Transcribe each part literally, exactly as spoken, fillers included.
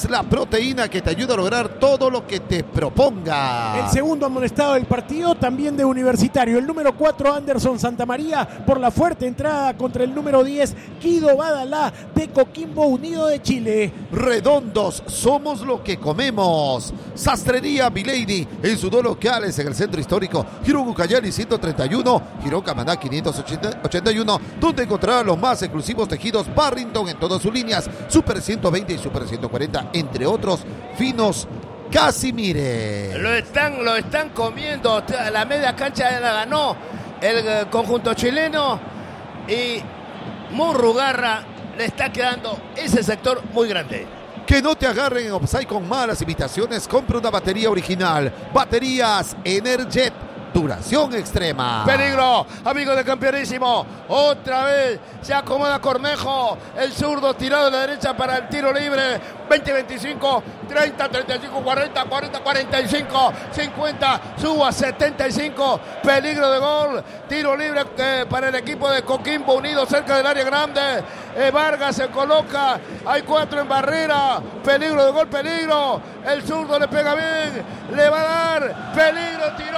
es la proteína que te ayuda a lograr todo lo que te proponga. El segundo amonestado del partido, también de Universitario, el número cuatro, Anderson Santamaría, por la fuerte entrada contra el número diez, Guido Badalá, de Coquimbo Unido de Chile. Redondos, somos lo que comemos. Sastrería Milady, en sus dos locales en el centro histórico, Girón Ucayali ciento treinta y uno, Girón Camaná quinientos ochenta y uno, donde encontrará los más exclusivos tejidos Barrington en todas sus líneas, Super ciento veinte y Super ciento cuarenta, entre otros finos Casimire. Lo están, lo están comiendo. La media cancha ya la ganó el conjunto chileno y Murrugarra le está quedando ese sector muy grande. Que no te agarren en offside con malas imitaciones. Compra una batería original. Baterías Energet, duración extrema. Peligro, amigo de Campeonísimo. Otra vez se acomoda Cornejo. El zurdo tirado a la derecha para el tiro libre. veinte, veinticinco, treinta, treinta y cinco, cuarenta, cuarenta, cuarenta y cinco, cincuenta, suba setenta y cinco. Peligro de gol. Tiro libre eh, para el equipo de Coquimbo Unido cerca del área grande. Eh, Vargas se coloca. Hay cuatro en barrera. Peligro de gol, peligro. El zurdo le pega bien. Le va a dar. Peligro, tiró.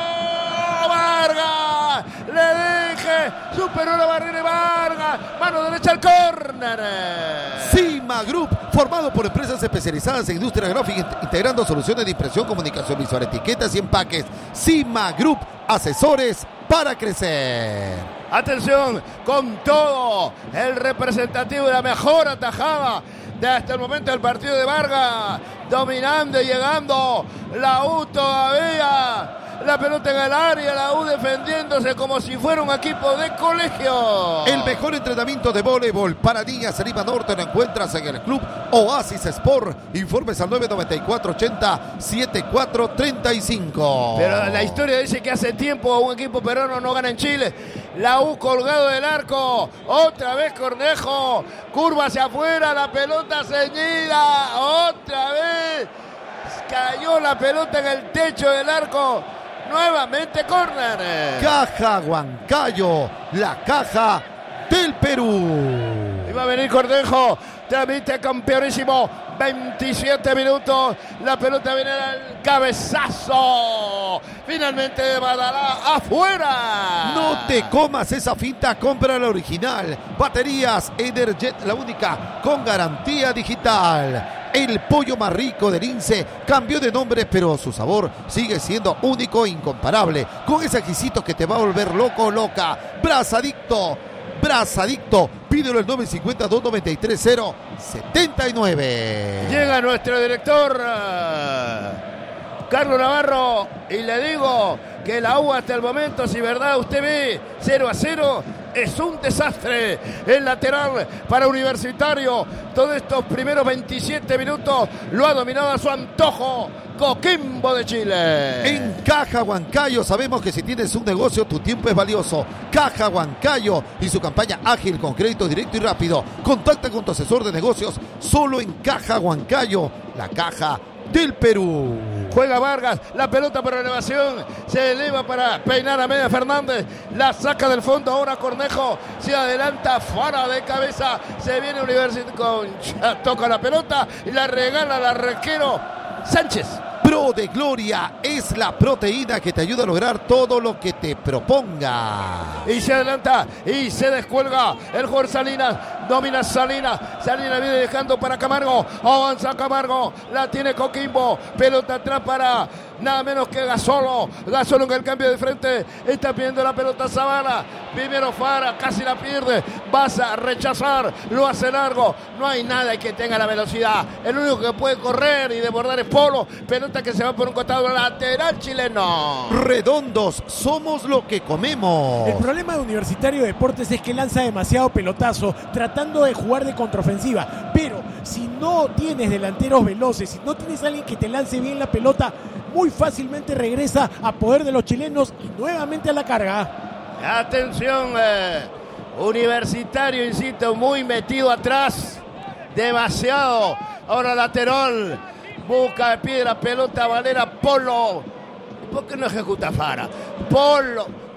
Vargas, le dije, superó la barrera de Vargas, mano derecha al córner. Cima Group, formado por empresas especializadas en industria gráfica, integrando soluciones de impresión, comunicación visual, etiquetas y empaques. Cima Group, asesores para crecer. Atención, con todo, el representativo de la mejor atajada de hasta el momento del partido de Vargas, dominando y llegando, la U todavía. La pelota en el área, la U defendiéndose como si fuera un equipo de colegio. El mejor entrenamiento de voleibol para niñas en Lima Norte lo encuentras en el Club Oasis Sport. Informes al nueve noventa y cuatro, ochenta, setenta y cuatro, treinta y cinco. Pero la historia dice que hace tiempo un equipo peruano no gana en Chile. La U colgado del arco. Otra vez Cornejo. Curva hacia afuera, la pelota ceñida. Otra vez. Cayó la pelota en el techo del arco. Nuevamente córner. Caja Huancayo, la caja del Perú. Y va a venir Cornejo, transmite Campeonísimo, veintisiete minutos, la pelota viene al cabezazo, finalmente de Badalá, afuera. No te comas esa finta, compra la original. Baterías Energet, la única con garantía digital. El pollo más rico del INSE cambió de nombre, pero su sabor sigue siendo único e incomparable. Con ese exquisito que te va a volver loco o loca. Brazadicto, Brazadicto. Pídelo el nueve cinco cero, dos nueve tres, cero siete nueve. Llega nuestro director Carlos Navarro y le digo que la U hasta el momento, si verdad usted ve cero a cero, es un desastre. El lateral para Universitario, todos estos primeros veintisiete minutos lo ha dominado a su antojo Coquimbo de Chile. En Caja Huancayo sabemos que si tienes un negocio tu tiempo es valioso. Caja Huancayo y su campaña ágil con crédito directo y rápido. Contacta con tu asesor de negocios solo en Caja Huancayo, la caja del Perú. Juega Vargas, la pelota por elevación, se eleva para peinar a Media Fernández, la saca del fondo, ahora Cornejo se adelanta, fuera de cabeza, se viene Universitario, Concha, toca la pelota y la regala al arquero Sánchez. Pro de Gloria es la proteína que te ayuda a lograr todo lo que te proponga. Y se adelanta y se descuelga el jugador Salinas, domina Salinas, Salinas viene dejando para Camargo, avanza Camargo, la tiene Coquimbo, pelota atrás para nada menos que Gasolo, Gasolo en el cambio de frente, está pidiendo la pelota Zavala, primero Fara, casi la pierde, vas a rechazar, lo hace largo, no hay nada que tenga la velocidad, el único que puede correr y desbordar es Polo, pelota que se va por un costado lateral chileno. Redondos, somos lo que comemos. El problema de Universitario de Deportes es que lanza demasiado pelotazo, tratando de jugar de contraofensiva, pero si no tienes delanteros veloces, si no tienes a alguien que te lance bien la pelota, muy fácilmente regresa a poder de los chilenos y nuevamente a la carga. Atención, eh, Universitario, insisto, muy metido atrás, demasiado. Ahora lateral, busca de piedra, pelota, Valera, Polo. ¿Por qué no ejecuta Fara? Polo,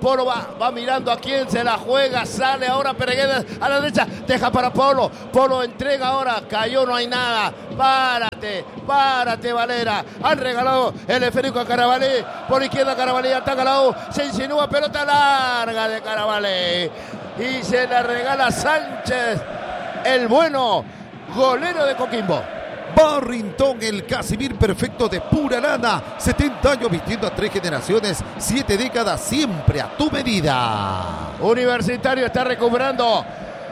Polo va, va mirando a quién se la juega. Sale ahora Pereguedes a la derecha. Deja para Polo. Polo entrega ahora. Cayó, no hay nada. Párate, párate, Valera. Han regalado el esférico a Carabalí. Por izquierda Carabalí ataca la U. Se insinúa, pelota larga de Carabalí. Y se la regala Sánchez, el bueno golero de Coquimbo. Barrington, el Casimir perfecto de pura lana. setenta años vistiendo a tres generaciones, siete décadas, siempre a tu medida. Universitario está recuperando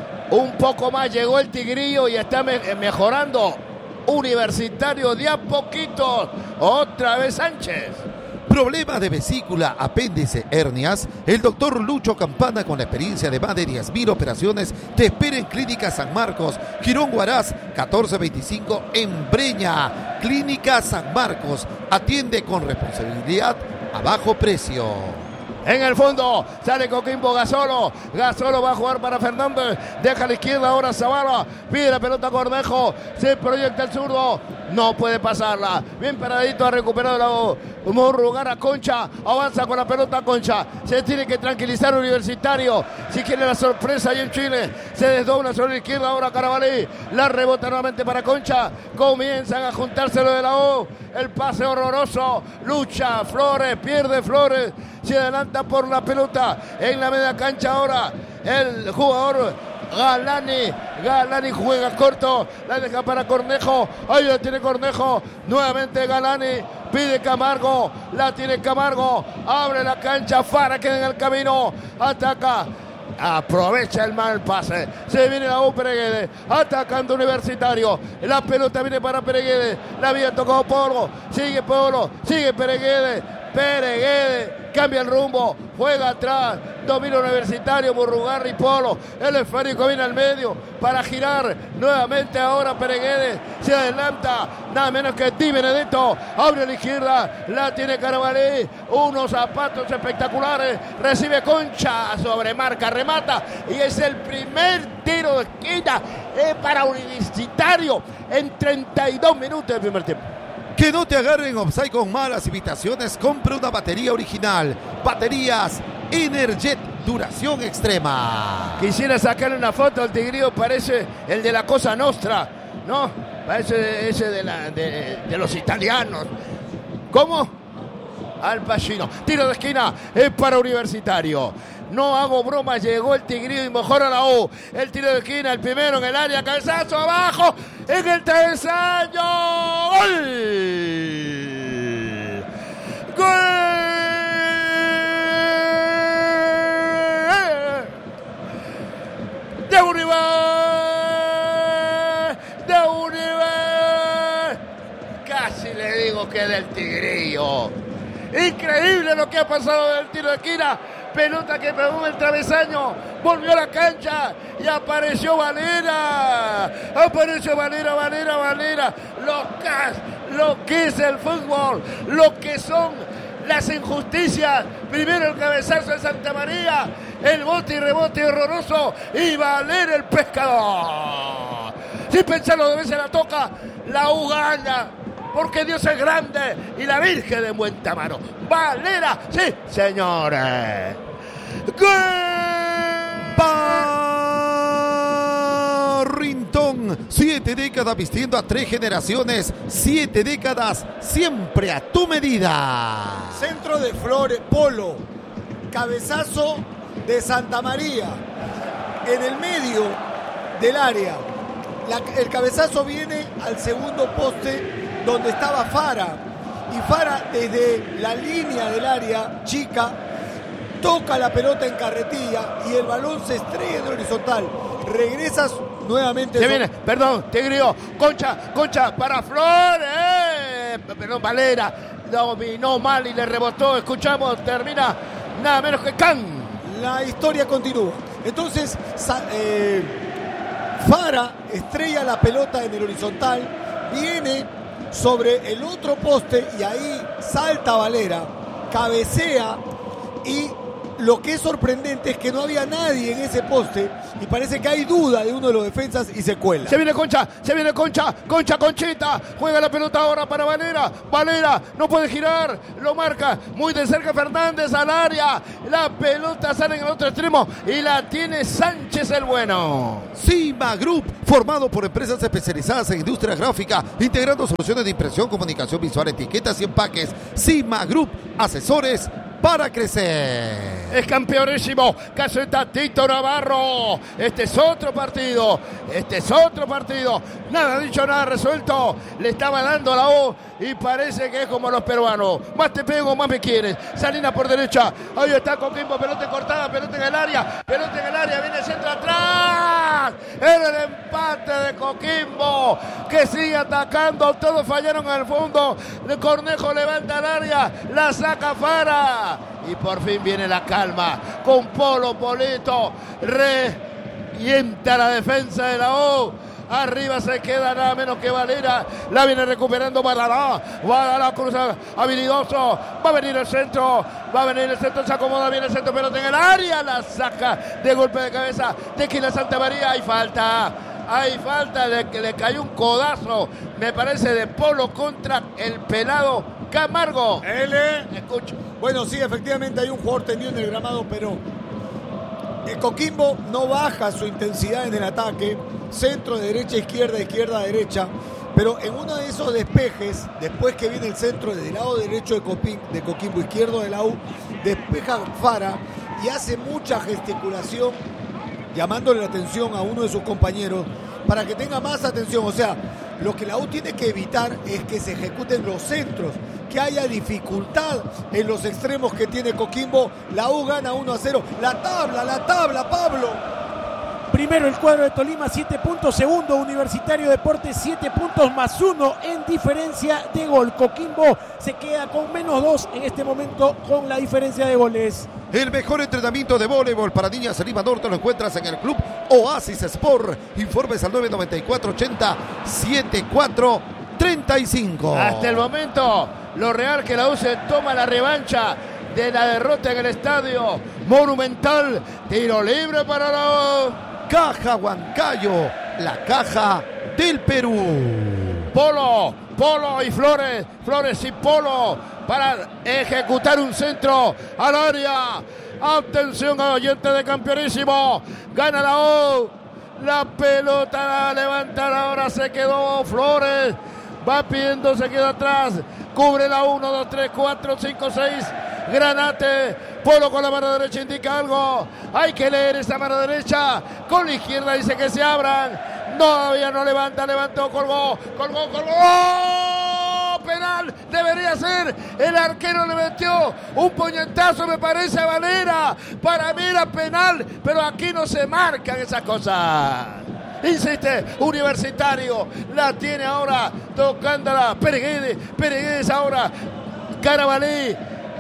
un poco más. Llegó el Tigrillo y está me mejorando. Universitario de a poquito. Otra vez Sánchez. Problemas de vesícula, apéndice, hernias. El doctor Lucho Campana, con la experiencia de más de diez mil operaciones, te espera en Clínica San Marcos, Girón Huaraz, catorce veinticinco en Breña. Clínica San Marcos, atiende con responsabilidad a bajo precio. En el fondo sale Coquimbo. Gasolo. Gasolo va a jugar para Fernández. Deja a la izquierda ahora Zavala. Pide la pelota a Cornejo. Se proyecta el zurdo. No puede pasarla. Bien paradito. Ha recuperado la Murrugarra. Concha. Avanza con la pelota Concha. Se tiene que tranquilizar Universitario. Si quiere la sorpresa ahí en Chile. Se desdobla sobre la izquierda ahora Carabalí. La rebota nuevamente para Concha. Comienzan a juntarse lo de la U. El pase horroroso. Lucha Flores. Pierde Flores. Se adelanta por la pelota en la media cancha ahora el jugador Galani. Galani juega corto, la deja para Cornejo. Ahí la tiene Cornejo. Nuevamente Galani. Pide Camargo. La tiene Camargo. Abre la cancha. Fara queda en el camino. Ataca. Aprovecha el mal pase. Se viene la U. Pereguedes atacando Universitario. La pelota viene para Pereguedes. La había tocado Polo. Sigue Polo. Sigue Pereguedes. Pereguedes cambia el rumbo, juega atrás, domina Universitario, Murrugarra y Polo. El esférico viene al medio para girar nuevamente ahora Pereguedes. Se adelanta, nada menos que Di Benedetto. Abre a la izquierda, la tiene Carabalí. Unos zapatos espectaculares. Recibe Concha, sobre marca, remata. Y es el primer tiro de esquina eh, para Universitario en treinta y dos minutos del primer tiempo. Que no te agarren offside con malas invitaciones. Compra una batería original. Baterías Energet, duración extrema. Quisiera sacarle una foto al Tigrillo. Parece el de la Cosa Nostra, ¿no? Parece ese de, la, de, de los italianos. ¿Cómo? Al Pacino. Tiro de esquina es para Universitario. No hago broma, llegó el Tigrillo y mejora la U. El tiro de esquina, el primero en el área, cabezazo abajo, en el travesaño. ¡Gol! ¡Gol! ¡De Univer! ¡De Univer! Casi le digo que del Tigrillo. Increíble lo que ha pasado del tiro de esquina. Pelota que pegó el travesaño, volvió a la cancha y apareció Valera. Apareció Valera, Valera, Valera. Lo que, lo que es el fútbol, lo que son las injusticias. Primero el cabezazo de Santa María, el bote y rebote horroroso y Valera el pescador. Sin pensarlo, de veces la toca, la U gana. Porque Dios es grande y la Virgen de buen tamaño. Valera, sí, señores. ¡Gol! Barrington, siete décadas vistiendo a tres generaciones, siete décadas siempre a tu medida. Centro de Flores, Polo, cabezazo de Santa María, en el medio del área. La, el cabezazo viene al segundo poste donde estaba Fara, y Fara desde la línea del área chica toca la pelota en carretilla y el balón se estrella en horizontal. Regresas nuevamente. Se viene, perdón, Tigrillo, Concha, Concha para Flores, eh, perdón, Valera dominó mal y le rebotó. Escuchamos, termina nada menos que Can. La historia continúa. Entonces eh, Fara estrella la pelota en el horizontal, viene sobre el otro poste y ahí salta Valera, cabecea y Lo que es sorprendente es que no había nadie en ese poste y parece que hay duda de uno de los defensas y se cuela. Se viene Concha, se viene Concha, Concha, Conchita, juega la pelota ahora para Valera, Valera no puede girar, lo marca muy de cerca Fernández al área, la pelota sale en el otro extremo y la tiene Sánchez el bueno. Cima Group, formado por empresas especializadas en industria gráfica, integrando soluciones de impresión, comunicación visual, etiquetas y empaques. Cima Group, asesores para crecer. Es campeonísimo, caseta Tito Navarro. Este es otro partido, este es otro partido. Nada dicho, nada resuelto. Le estaba dando la O y parece que es como los peruanos. Más te pego, más me quieres. Salinas por derecha, ahí está Coquimbo, pelota cortada, pelota en el área, pelota en el área, viene el centro atrás. Era el empate de Coquimbo, que sigue atacando, todos fallaron al fondo. El Cornejo levanta el área, la saca Fara. Y por fin viene la calma con Polo Polito. Revienta la defensa de la O. Arriba se queda nada menos que Valera. La viene recuperando Badalá. Badalá cruza habilidoso. Va a venir el centro. Va a venir el centro. Se acomoda bien el centro. Pelota en el área. La saca de golpe de cabeza. Tequila Santa María. Hay falta. Hay falta. Le, le cayó un codazo. Me parece de Polo contra el pelado Camargo. L. Escucho. Bueno, sí, efectivamente hay un jugador tendido en el gramado, pero el Coquimbo no baja su intensidad en el ataque. Centro, derecha, izquierda, izquierda, derecha. Pero en uno de esos despejes, después que viene el centro del lado derecho de, Copín, de Coquimbo, izquierdo de la U, despeja Fara y hace mucha gesticulación, llamándole la atención a uno de sus compañeros para que tenga más atención. O sea, lo que la U tiene que evitar es que se ejecuten los centros, que haya dificultad en los extremos que tiene Coquimbo. La U gana uno a cero. La tabla, la tabla, Pablo. Primero el cuadro de Tolima, siete puntos. Segundo, Universitario Deportes, siete puntos más uno en diferencia de gol. Coquimbo se queda con menos dos en este momento con la diferencia de goles. El mejor entrenamiento de voleibol para niñas en Lima Norte lo encuentras en el Club Oasis Sport. Informes al nueve nueve cuatro ochenta setenta y cuatro treinta y cinco. Hasta el momento, lo real que la U se toma la revancha de la derrota en el estadio Monumental. Tiro libre para la U. Caja Huancayo, la caja del Perú. Polo, Polo y Flores, Flores y Polo para ejecutar un centro al área. Atención a oyente de campeonísimo. Gana la U. La pelota la levantan, ahora se quedó Flores. Va pidiendo, se queda atrás. Cubre la uno, dos, tres, cuatro, cinco, seis. Granate. Polo con la mano derecha indica algo. Hay que leer esa mano derecha. Con la izquierda dice que se abran. Todavía no levanta, levantó, colgó, colgó, colgó. ¡Oh! Penal, debería ser. El arquero le metió un puñetazo, me parece, a Valera. Para mí era penal, pero aquí no se marcan esas cosas. Insiste, Universitario, la tiene ahora, tocándola, Pereguedes, Pereguedes ahora, Carabalí.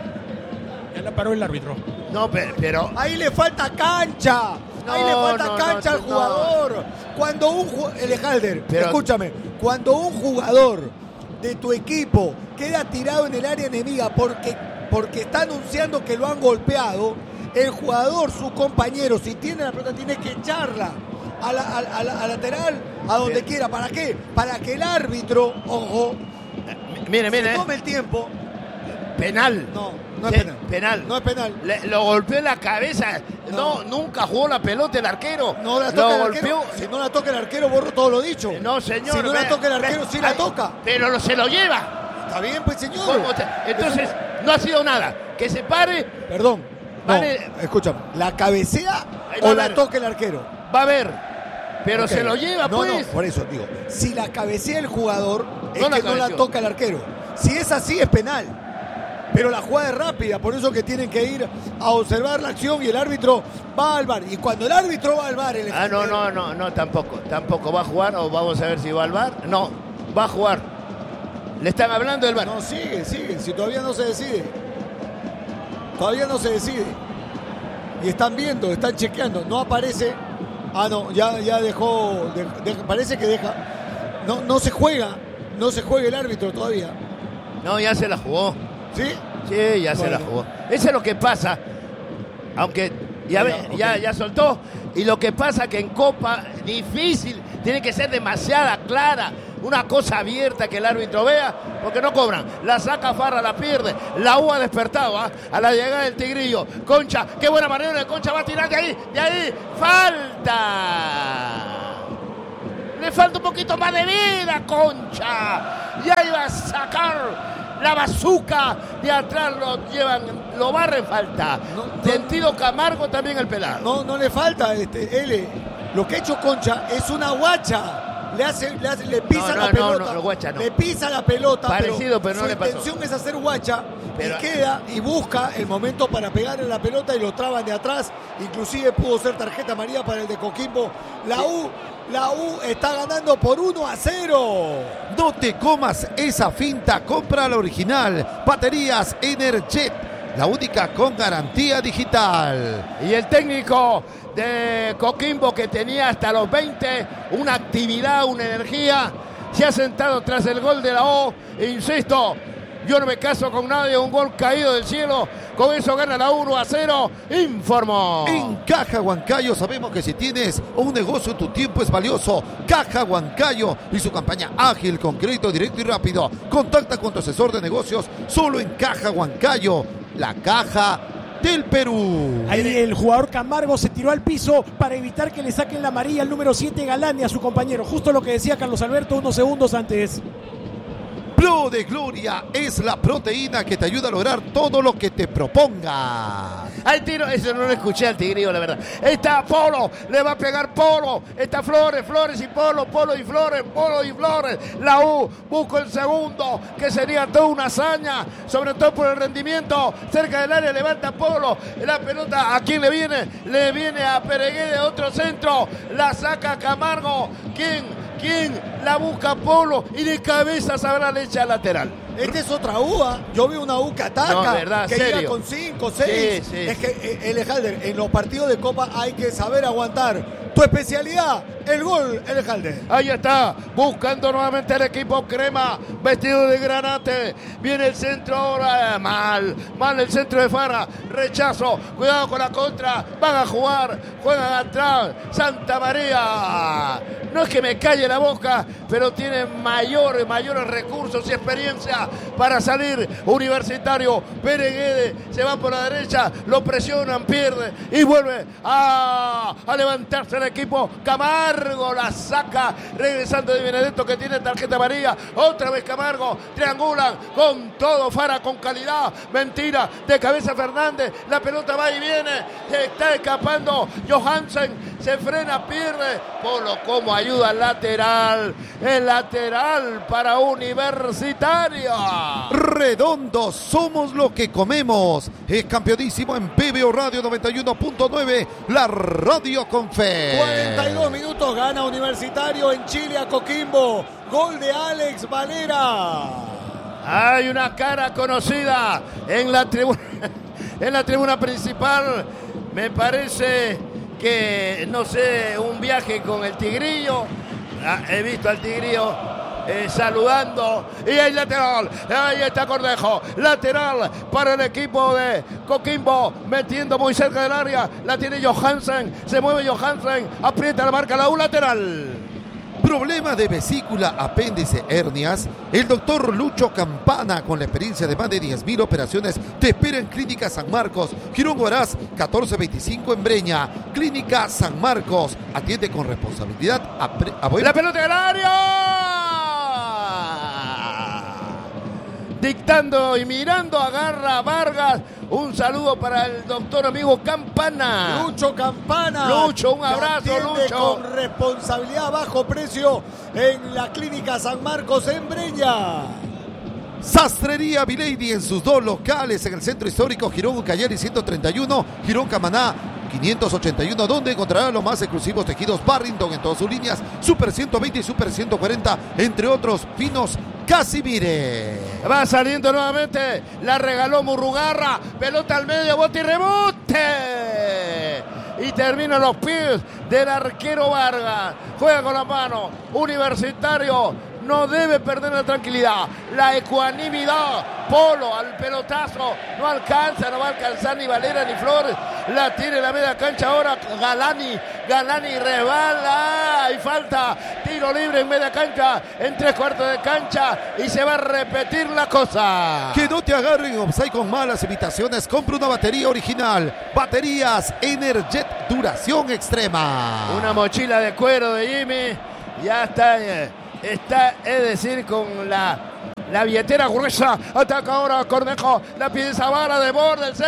Ya la paró el árbitro. No, pero... pero... Ahí le falta cancha. No, Ahí le falta no, cancha no, al jugador. no. Cuando un jugador, Elejalder, Pero... escúchame, cuando un jugador de tu equipo queda tirado en el área enemiga porque, porque está anunciando que lo han golpeado, el jugador, su compañero, si tiene la pelota, tiene que echarla a la, a, a la a lateral, a donde Bien. quiera. ¿Para qué? Para que el árbitro, ojo, Mire, se mire. tome el tiempo. Penal. No, no es Sí, penal. penal. No es penal. Le- lo golpeó en la cabeza. No. No. nunca jugó la pelota el arquero. No la lo toca el golpeó. arquero. Si no la toca el arquero, borro todo lo dicho. No, señor. Si no la ve- toca el ve- arquero, sí la ay, toca. Pero lo- se lo lleva. Está bien, pues, señor. ¿Cómo te- Entonces, no ha sido nada. Que se pare, Perdón. No, Vale. escúchame. ¿La cabecea Ahí va o a la ver. toca el arquero? va a ver. Pero Ok. se lo lleva, no, pues. No, por eso digo. Si la cabecea el jugador, es No la que no la cabeció. toca el arquero. Si es así, es penal. Pero la jugada es rápida, por eso que tienen que ir a observar la acción y el árbitro va al bar. Y cuando el árbitro va al bar... El Ah, no, no, no, no, tampoco. Tampoco va a jugar o vamos a ver si va al bar. No, va a jugar. Le están hablando del bar. No, sigue, sigue. Si todavía no se decide. Todavía no se decide. Y están viendo, están chequeando. No aparece. Ah, no, ya, ya dejó. de- de- parece que deja. No, no se juega. No se juega el árbitro todavía. No, ya se la jugó. ¿Sí? Sí, ya se Bueno. la jugó. Eso es lo que pasa. Aunque ya, ve, okay. ya, ya soltó. Y lo que pasa que en Copa, difícil, tiene que ser demasiada clara. Una cosa abierta que el árbitro vea, porque no cobran. La saca Farra, la pierde. La U ha despertado ¿eh? a la llegada del Tigrillo. Concha, qué buena maniobra de Concha, va a tirar de ahí, de ahí. ¡Falta! Le falta un poquito más de vida, Concha. Ya iba a sacar la bazuca de atrás, lo llevan, lo barren, falta. No, no, Sentido Camargo también el pedal. No, no le falta, este, L. Lo que ha hecho Concha es una guacha. Le hace, le hace, le pisa no, no, la pelota, no, no, guacha, no. le pisa la pelota, parecido, pero, pero no su le pasó. intención es hacer guacha, pero... y queda y busca el momento para pegarle la pelota y lo traban de atrás, inclusive pudo ser tarjeta amarilla para el de Coquimbo. La U, la U está ganando por uno a cero. No te comas esa finta, compra la original. Baterías Energet, la única con garantía digital. Y el técnico de Coquimbo, que tenía hasta los veinte una actividad, una energía, se ha sentado tras el gol de la O. E insisto, yo no me caso con nadie, un gol caído del cielo. Con eso gana la uno a cero. Informó. En Caja Huancayo sabemos que si tienes un negocio, tu tiempo es valioso. Caja Huancayo y su campaña ágil con crédito directo y rápido. Contacta con tu asesor de negocios solo en Caja Huancayo, la caja del Perú. Ahí el jugador Camargo se tiró al piso para evitar que le saquen la amarilla al número siete Galani a su compañero. Justo lo que decía Carlos Alberto unos segundos antes. Pro de Gloria es la proteína que te ayuda a lograr todo lo que te proponga. Al tiro, eso no lo escuché al Tigrillo, la verdad. Está Polo, le va a pegar Polo. Está Flores, Flores y Polo, Polo y Flores, Polo y Flores. La U busca el segundo, que sería toda una hazaña, sobre todo por el rendimiento. Cerca del área levanta Polo. La pelota, ¿a quién le viene? Le viene a Peregué de otro centro. La saca Camargo. ¿Quién? ¿Quién? La busca Polo y de cabeza sabrá la echa lateral. Esta es otra U, ¿eh? Yo veo una U que ataca, no, verdad, que serio. llega con cinco, seis. Sí, sí. Es que, eh, Elejalder, en los partidos de Copa hay que saber aguantar. Tu especialidad, el gol, Elejalder. Ahí está, buscando nuevamente el equipo crema, vestido de granate. Viene el centro ahora, mal, mal el centro de Farra. Rechazo, cuidado con la contra. Van a jugar, juegan atrás. Santa María. No es que me calle la boca, pero tiene mayores, mayores recursos y experiencia para salir. Universitario, Pereguede se va por la derecha, lo presionan, pierde y vuelve a, a levantarse el equipo. Camargo la saca, regresando de Benedetto, que tiene tarjeta amarilla. Otra vez Camargo, triangulan con todo Farra, con calidad. Mentira, de cabeza Fernández, la pelota va y viene, se está escapando Johansen, se frena, pierde. Polo como ayuda al lateral, el lateral para Universitario. Redondo, somos lo que comemos. Es campeonísimo en P B O Radio noventa y uno punto nueve, la radio con fe. cuarenta y dos minutos, gana Universitario en Chile a Coquimbo. Gol de Alex Valera. Hay una cara conocida en la tribuna, en la tribuna principal. Me parece que, no sé, un viaje con el Tigrillo. Ah, he visto al Tigrillo eh, saludando. Y hay lateral. Ahí está Cornejo. Lateral para el equipo de Coquimbo. Metiendo muy cerca del área. La tiene Johansen. Se mueve Johansen. Aprieta la marca la U, lateral. Problemas de vesícula, apéndice, hernias. El doctor Lucho Campana, con la experiencia de más de diez mil operaciones, te espera en Clínica San Marcos, Girón Huaraz, catorce veinticinco en Breña. Clínica San Marcos, atiende con responsabilidad a, a buen... La pelota del área. Dictando y mirando, agarra Vargas. Un saludo para el doctor amigo Campana. Lucho Campana. Lucho, un abrazo, Lucho. Con responsabilidad a bajo precio en la Clínica San Marcos en Breña. Sastrería Vilady en sus dos locales en el centro histórico Girón Ucayali ciento treinta y uno, Girón Camaná quinientos ochenta y uno, donde encontrará los más exclusivos tejidos Barrington en todas sus líneas, Super ciento veinte y Super ciento cuarenta, entre otros finos Casimire. Va saliendo nuevamente, la regaló Murrugarra, pelota al medio, bote y rebote. Y termina los pies del arquero Vargas. Juega con la mano, Universitario. No debe perder la tranquilidad, la ecuanimidad. Polo al pelotazo, no alcanza, no va a alcanzar ni Valera ni Flores. la tiene la media cancha ahora Galani, Galani resbala, hay falta, tiro libre en media cancha, en tres cuartos de cancha y se va a repetir la cosa. Que no te agarren en offside con malas imitaciones, compra una batería original, baterías Energet duración extrema. Una mochila de cuero de Jimmy, ya está, está, es decir, con la... La billetera gruesa, ataca ahora Cornejo, la pide Zavala de borde, el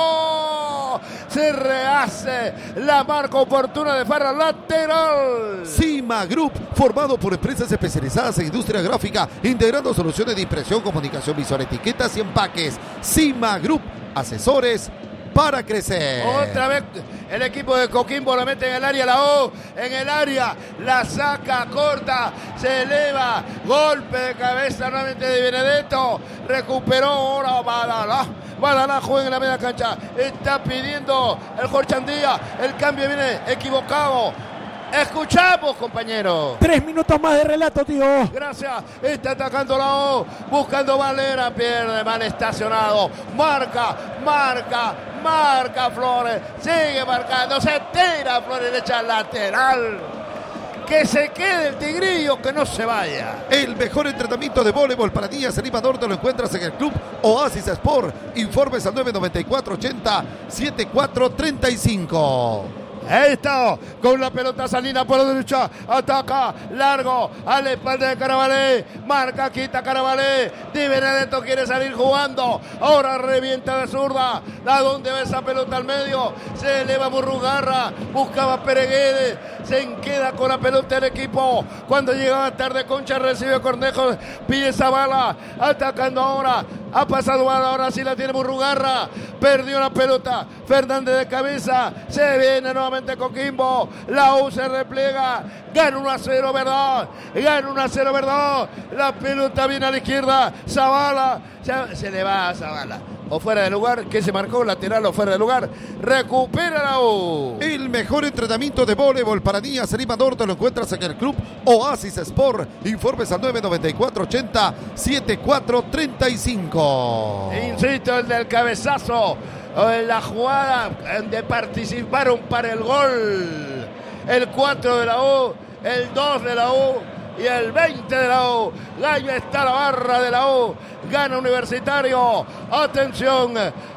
centro. Se rehace la marca oportuna de Farra, lateral. Cima Group, formado por empresas especializadas en industria gráfica, integrando soluciones de impresión, comunicación visual, etiquetas y empaques. Cima Group, asesores para crecer. Otra vez el equipo de Coquimbo lo mete en el área, la O, en el área, la saca, corta, se eleva, golpe de cabeza nuevamente de Benedetto, recuperó ahora Badalá, Badalá juega en la media cancha, está pidiendo el Jorge Andía, el cambio viene equivocado. Escuchamos, compañero. Tres minutos más de relato, tío. Gracias. Está atacando la O. Buscando Valera. Pierde. Mal estacionado. Marca. Marca. Marca Flores. Sigue marcando. Se tira Flores. Derecha lateral. Que se quede el Tigrillo. Que no se vaya. El mejor entrenamiento de voleibol para niñas en Lima Norte lo encuentras en el Club Oasis Sport. Informes al nueve noventa y cuatro ochenta setenta y cuatro treinta y cinco. Ahí está, con la pelota Salina por la derecha, ataca, largo, a la espalda de Carabalé, marca, quita Carabalé, Di Benedetto quiere salir jugando, ahora revienta de zurda, ¿a dónde va esa pelota al medio? Se eleva Murrugarra, buscaba Pereguede, se queda con la pelota el equipo, cuando llegaba tarde Concha recibe Cornejo, pide Zavala, atacando ahora, ha pasado bala, ahora sí la tiene Murrugarra, perdió la pelota, Fernández de cabeza, se viene nuevamente Coquimbo, la U se repliega, gana uno a cero, ¿verdad? Gana uno a cero, ¿verdad? La pelota viene a la izquierda, Zavala, se, se le va a Zavala. O fuera de lugar, que se marcó lateral o fuera de lugar, recupera la U. El mejor entrenamiento de voleibol para niñas en Lima Norte lo encuentras en el Club Oasis Sport. Informes al nueve noventa y cuatro ochenta setenta y cuatro treinta y cinco. Insisto, el del cabezazo, o en la jugada de participaron para el gol. El cuatro de la U, el dos de la U y el veinte de la U. Gallo está la barra de la U. Gana Universitario. Atención,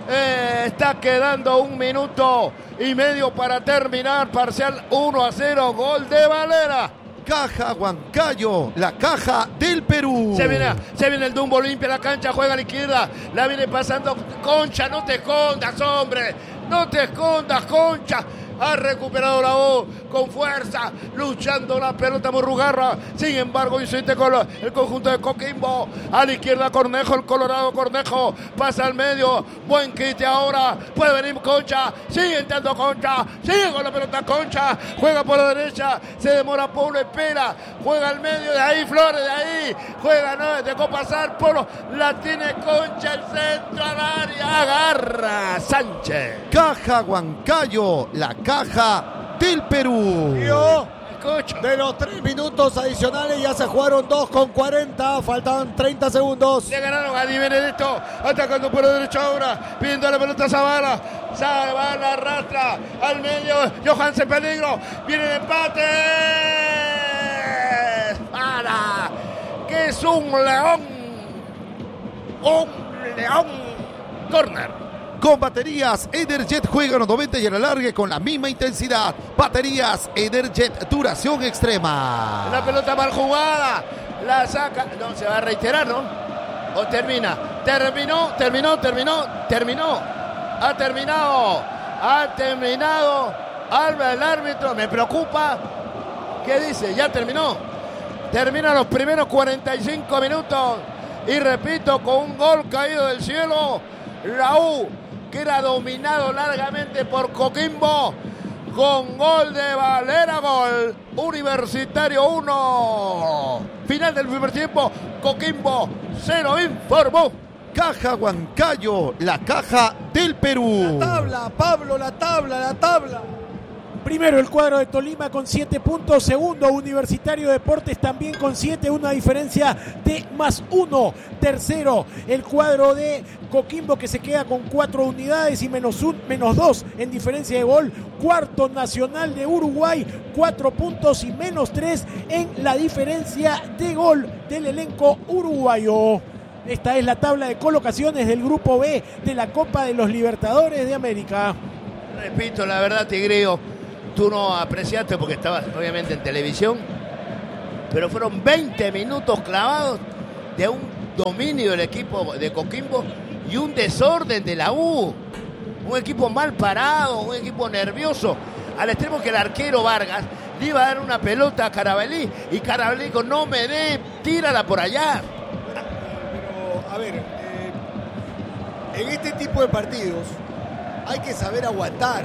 eh, está quedando un minuto y medio para terminar. Parcial uno a cero. Gol de Valera. Caja Huancayo, la caja del Perú. Se viene, se viene el Dumbo, limpia la cancha, juega a la izquierda. La viene pasando Concha. No te escondas, hombre. No te escondas, Concha. Ha recuperado la U con fuerza, luchando la pelota Murrugarra. Sin embargo, insiste con el conjunto de Coquimbo. A la izquierda Cornejo, el Colorado Cornejo. Pasa al medio. Buen quite ahora. Puede venir Concha. Sigue entrando Concha. Sigue con la pelota Concha. Juega por la derecha. Se demora Polo, espera. Juega al medio. De ahí Flores, de ahí. Juega, no, dejó pasar Polo. La tiene Concha, el centro al área. Agarra Sánchez. Caja Huancayo, la caja del Perú. Yo, de los tres minutos adicionales ya se jugaron dos con cuarenta, faltaban treinta segundos. Le ganaron a Di Benedetto, atacando por la derecha ahora, pidiendo la pelota a Zavala. Zavala arrastra al medio, Johansen peligro, viene el empate. ¡Para! Que es un león, un león. Corner. Con baterías Energet juega los noventa y el alargue con la misma intensidad. Baterías Energet duración extrema. La pelota mal jugada. La saca. No, se va a reiterar, ¿no? O termina. Terminó, terminó, terminó, terminó. Ha terminado. Ha terminado. Alba el árbitro. Me preocupa. ¿Qué dice? Ya terminó. Termina los primeros cuarenta y cinco minutos. Y repito, con un gol caído del cielo. La U, que era dominado largamente por Coquimbo, con gol de Valera, gol. Universitario uno. Final del primer tiempo, Coquimbo cero, informó. Caja Huancayo, la caja del Perú. La tabla, Pablo, la tabla, la tabla. Primero el cuadro de Tolima con siete puntos, segundo Universitario Deportes también con siete, una diferencia de más uno. Tercero el cuadro de Coquimbo que se queda con cuatro unidades y menos, un, menos dos en diferencia de gol. Cuarto Nacional de Uruguay, cuatro puntos y menos tres en la diferencia de gol del elenco uruguayo. Esta es la tabla de colocaciones del Grupo B de la Copa de los Libertadores de América. Repito, la verdad, Tigrillo, tú no apreciaste porque estabas obviamente en televisión, pero fueron veinte minutos clavados de un dominio del equipo de Coquimbo y un desorden de la U. Un equipo mal parado, un equipo nervioso, al extremo que el arquero Vargas le iba a dar una pelota a Carabalí y Carabalí dijo, no me dé, tírala por allá. Pero, a ver, eh, en este tipo de partidos hay que saber aguantar.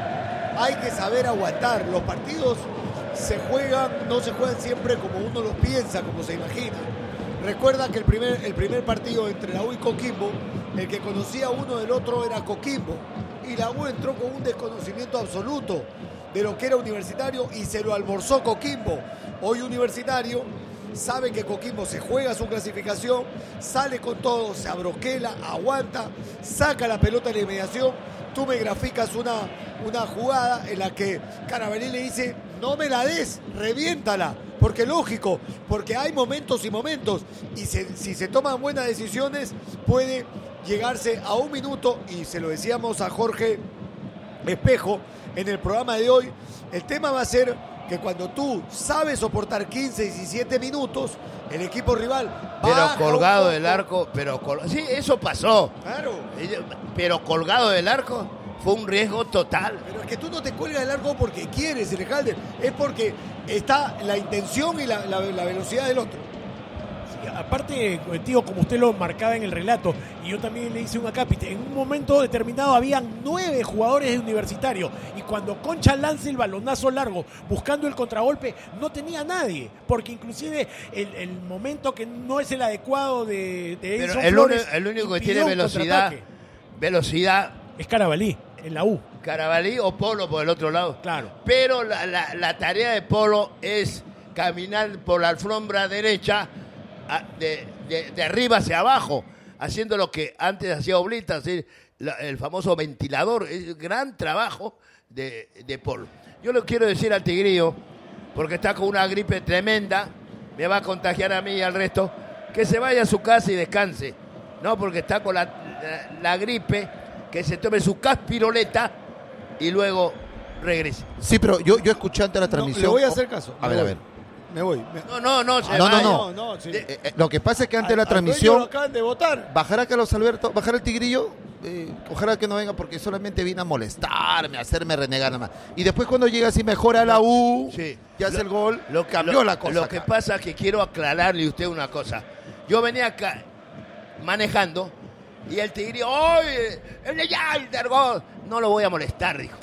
Hay que saber aguantar. Los partidos se juegan, no se juegan siempre como uno los piensa, como se imagina. Recuerda que el primer, el primer partido entre la U y Coquimbo, el que conocía uno del otro era Coquimbo. Y la U entró con un desconocimiento absoluto de lo que era Universitario y se lo almorzó Coquimbo. Hoy Universitario sabe que Coquimbo se juega su clasificación, sale con todo, se abroquela, aguanta, saca la pelota de la inmediación. Tú me graficas una, una jugada en la que Carabalí le dice, no me la des, reviéntala. Porque lógico, porque hay momentos y momentos. Y se, si se toman buenas decisiones, puede llegarse a un minuto. Y se lo decíamos a Jorge Espejo en el programa de hoy. El tema va a ser que cuando tú sabes soportar quince, diecisiete minutos, el equipo rival pero colgado del arco, pero col... sí, eso pasó. Claro. Pero colgado del arco fue un riesgo total. Pero es que tú no te cuelgas del arco porque quieres, Alejandro, es porque está la intención y la, la, la velocidad del otro. Sí, aparte, tío, como usted lo marcaba en el relato, y yo también le hice un acápite, en un momento determinado habían nueve jugadores de Universitario, y cuando Concha lanza el balonazo largo buscando el contragolpe, no tenía nadie, porque inclusive el, el momento que no es el adecuado de, de Edson el, Flores, un, el único que tiene velocidad, velocidad es Carabalí, en la U. Carabalí o Polo por el otro lado. Claro. Pero la, la, la tarea de Polo es caminar por la alfombra derecha de, de, de arriba hacia abajo, haciendo lo que antes hacía Oblita, así, la, el famoso ventilador. Es un gran trabajo de, de Polo. Yo le quiero decir al Tigrillo, porque está con una gripe tremenda, me va a contagiar a mí y al resto, que se vaya a su casa y descanse. No, porque está con la, la, la gripe, que se tome su caspiroleta y luego regrese. Sí, pero yo, yo escuché antes la transmisión. No, le voy a hacer caso. A ver, voy. a ver. Me voy. Me... No, no, no. Se ah, no, no, no, no, no sí. eh, eh, lo que pasa es que antes de la Al, transmisión. al lo acaban de votar. Bajar a Carlos Alberto, bajar el Tigrillo. Eh, ojalá que no venga porque solamente viene a molestarme, a hacerme renegar nada más. Y después cuando llega así mejora la U, sí. y hace lo, el gol, lo, cambió lo, la cosa. Lo acá. que pasa es que quiero aclararle a usted una cosa. Yo venía acá manejando y el Tigrillo, ¡oye! ¡El de Yalder, gol! No lo voy a molestar, dijo.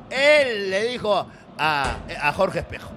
Él le dijo a, a Jorge Espejo.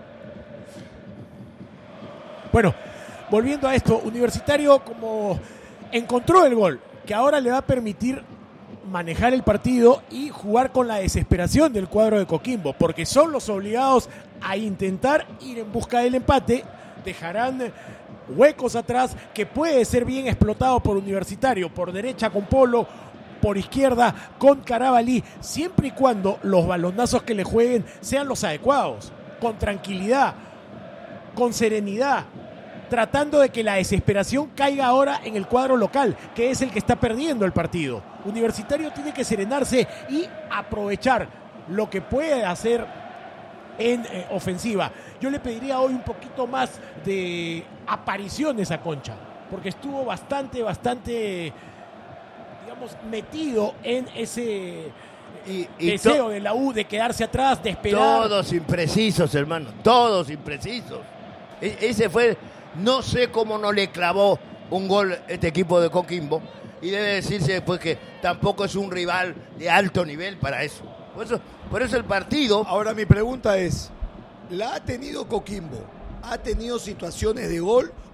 Bueno, volviendo a esto, Universitario como encontró el gol, que ahora le va a permitir manejar el partido y jugar con la desesperación del cuadro de Coquimbo, porque son los obligados a intentar ir en busca del empate, dejarán huecos atrás que puede ser bien explotado por Universitario, por derecha con Polo, por izquierda con Carabalí, siempre y cuando los balonazos que le jueguen sean los adecuados, con tranquilidad, con serenidad, tratando de que la desesperación caiga ahora en el cuadro local, que es el que está perdiendo el partido. Universitario tiene que serenarse y aprovechar lo que puede hacer en eh, ofensiva. Yo le pediría hoy un poquito más de apariciones a Concha, porque estuvo bastante, bastante, digamos, metido en ese y, y deseo to- de la U de quedarse atrás, de esperar. Todos imprecisos, hermano, todos imprecisos. E- ese fue, no sé cómo no le clavó un gol este equipo de Coquimbo, y debe decirse después que tampoco es un rival de alto nivel para eso. Por eso, por eso el partido... Ahora mi pregunta es, ¿la ha tenido Coquimbo? ¿Ha tenido situaciones de gol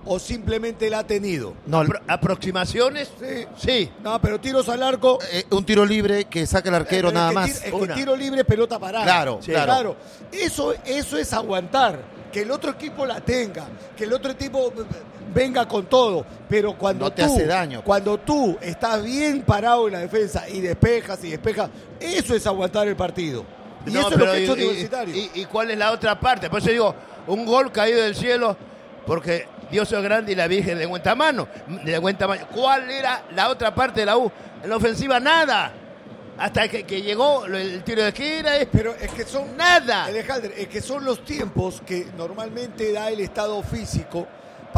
o simplemente la ha tenido? No, Apro- ¿Aproximaciones? Sí. Sí. No, pero tiros al arco. eh, un tiro libre que saca el arquero Eh, nada es que más. tiro- es Una. que tiro libre, pelota parada. Claro, Sí. claro. Eso, eso es aguantar. Que el otro equipo la tenga. Que el otro equipo venga con todo. Pero cuando No te tú, hace daño. Cuando tú estás bien parado en la defensa y despejas y despejas, eso es aguantar el partido. Y No, eso es lo pero que ha hecho y- Universitario. Y, y, ¿y cuál es la otra parte? Por eso digo, un gol caído del cielo, porque Dios es grande y la Virgen de cuenta mano. De cuenta mano. ¿Cuál era la otra parte de la U? En la ofensiva, nada. Hasta que, que llegó el tiro de esquina. eh, Pero es que son Nada. Alejandro, es que son los tiempos que normalmente da el estado físico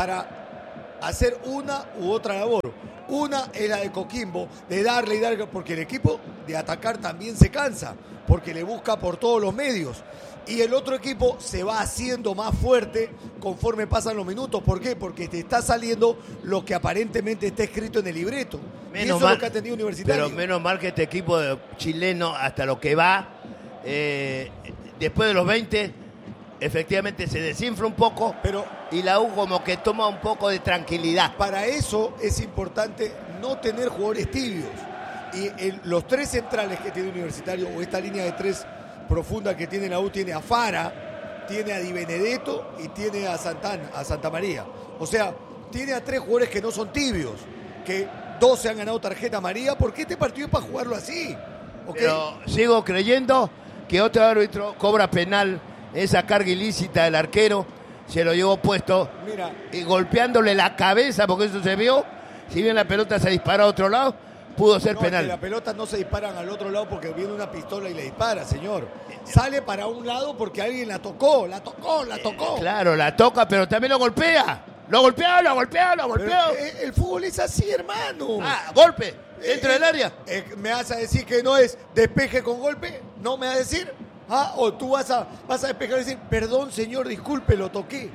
para hacer una u otra labor. Una es la de Coquimbo, de darle y darle, porque el equipo de atacar también se cansa, porque le busca por todos los medios. Y el otro equipo se va haciendo más fuerte conforme pasan los minutos. ¿Por qué? Porque te está saliendo lo que aparentemente está escrito en el libreto. y eso es lo que ha tenido Universitario. Pero menos mal que este equipo de- chileno, hasta lo que va, eh, después de los veinte, efectivamente se desinfla un poco. Pero Y la U como que toma un poco de tranquilidad. para eso es importante no tener jugadores tibios. Y el- los tres centrales que tiene Universitario, o esta línea de tres profunda que tiene la U, tiene a Fara, tiene a Di Benedetto y tiene a Santana, a Santa María. O sea, tiene a tres jugadores que no son tibios, que dos se han ganado tarjeta amarilla, porque este partido es para jugarlo así. ¿Ok? Pero sigo creyendo que otro árbitro cobra penal esa carga ilícita del arquero, se lo llevó puesto Mira, y golpeándole la cabeza, porque eso se vio. Si bien la pelota se disparó a otro lado, pudo ser no, es que penal. las pelotas no se disparan al otro lado porque viene una pistola y le dispara, señor. Sale para un lado porque alguien la tocó, la tocó, la tocó. Claro, la toca, pero también lo golpea. Lo golpeó, lo golpeó, lo Pero, golpeó. eh, el fútbol es así, hermano. Ah, golpe, dentro Eh, del área. eh, ¿Me vas a decir que no es despeje con golpe? ¿No me vas a decir? ¿Ah? O tú vas a, vas a despejar y decir, perdón, señor, disculpe, lo toqué.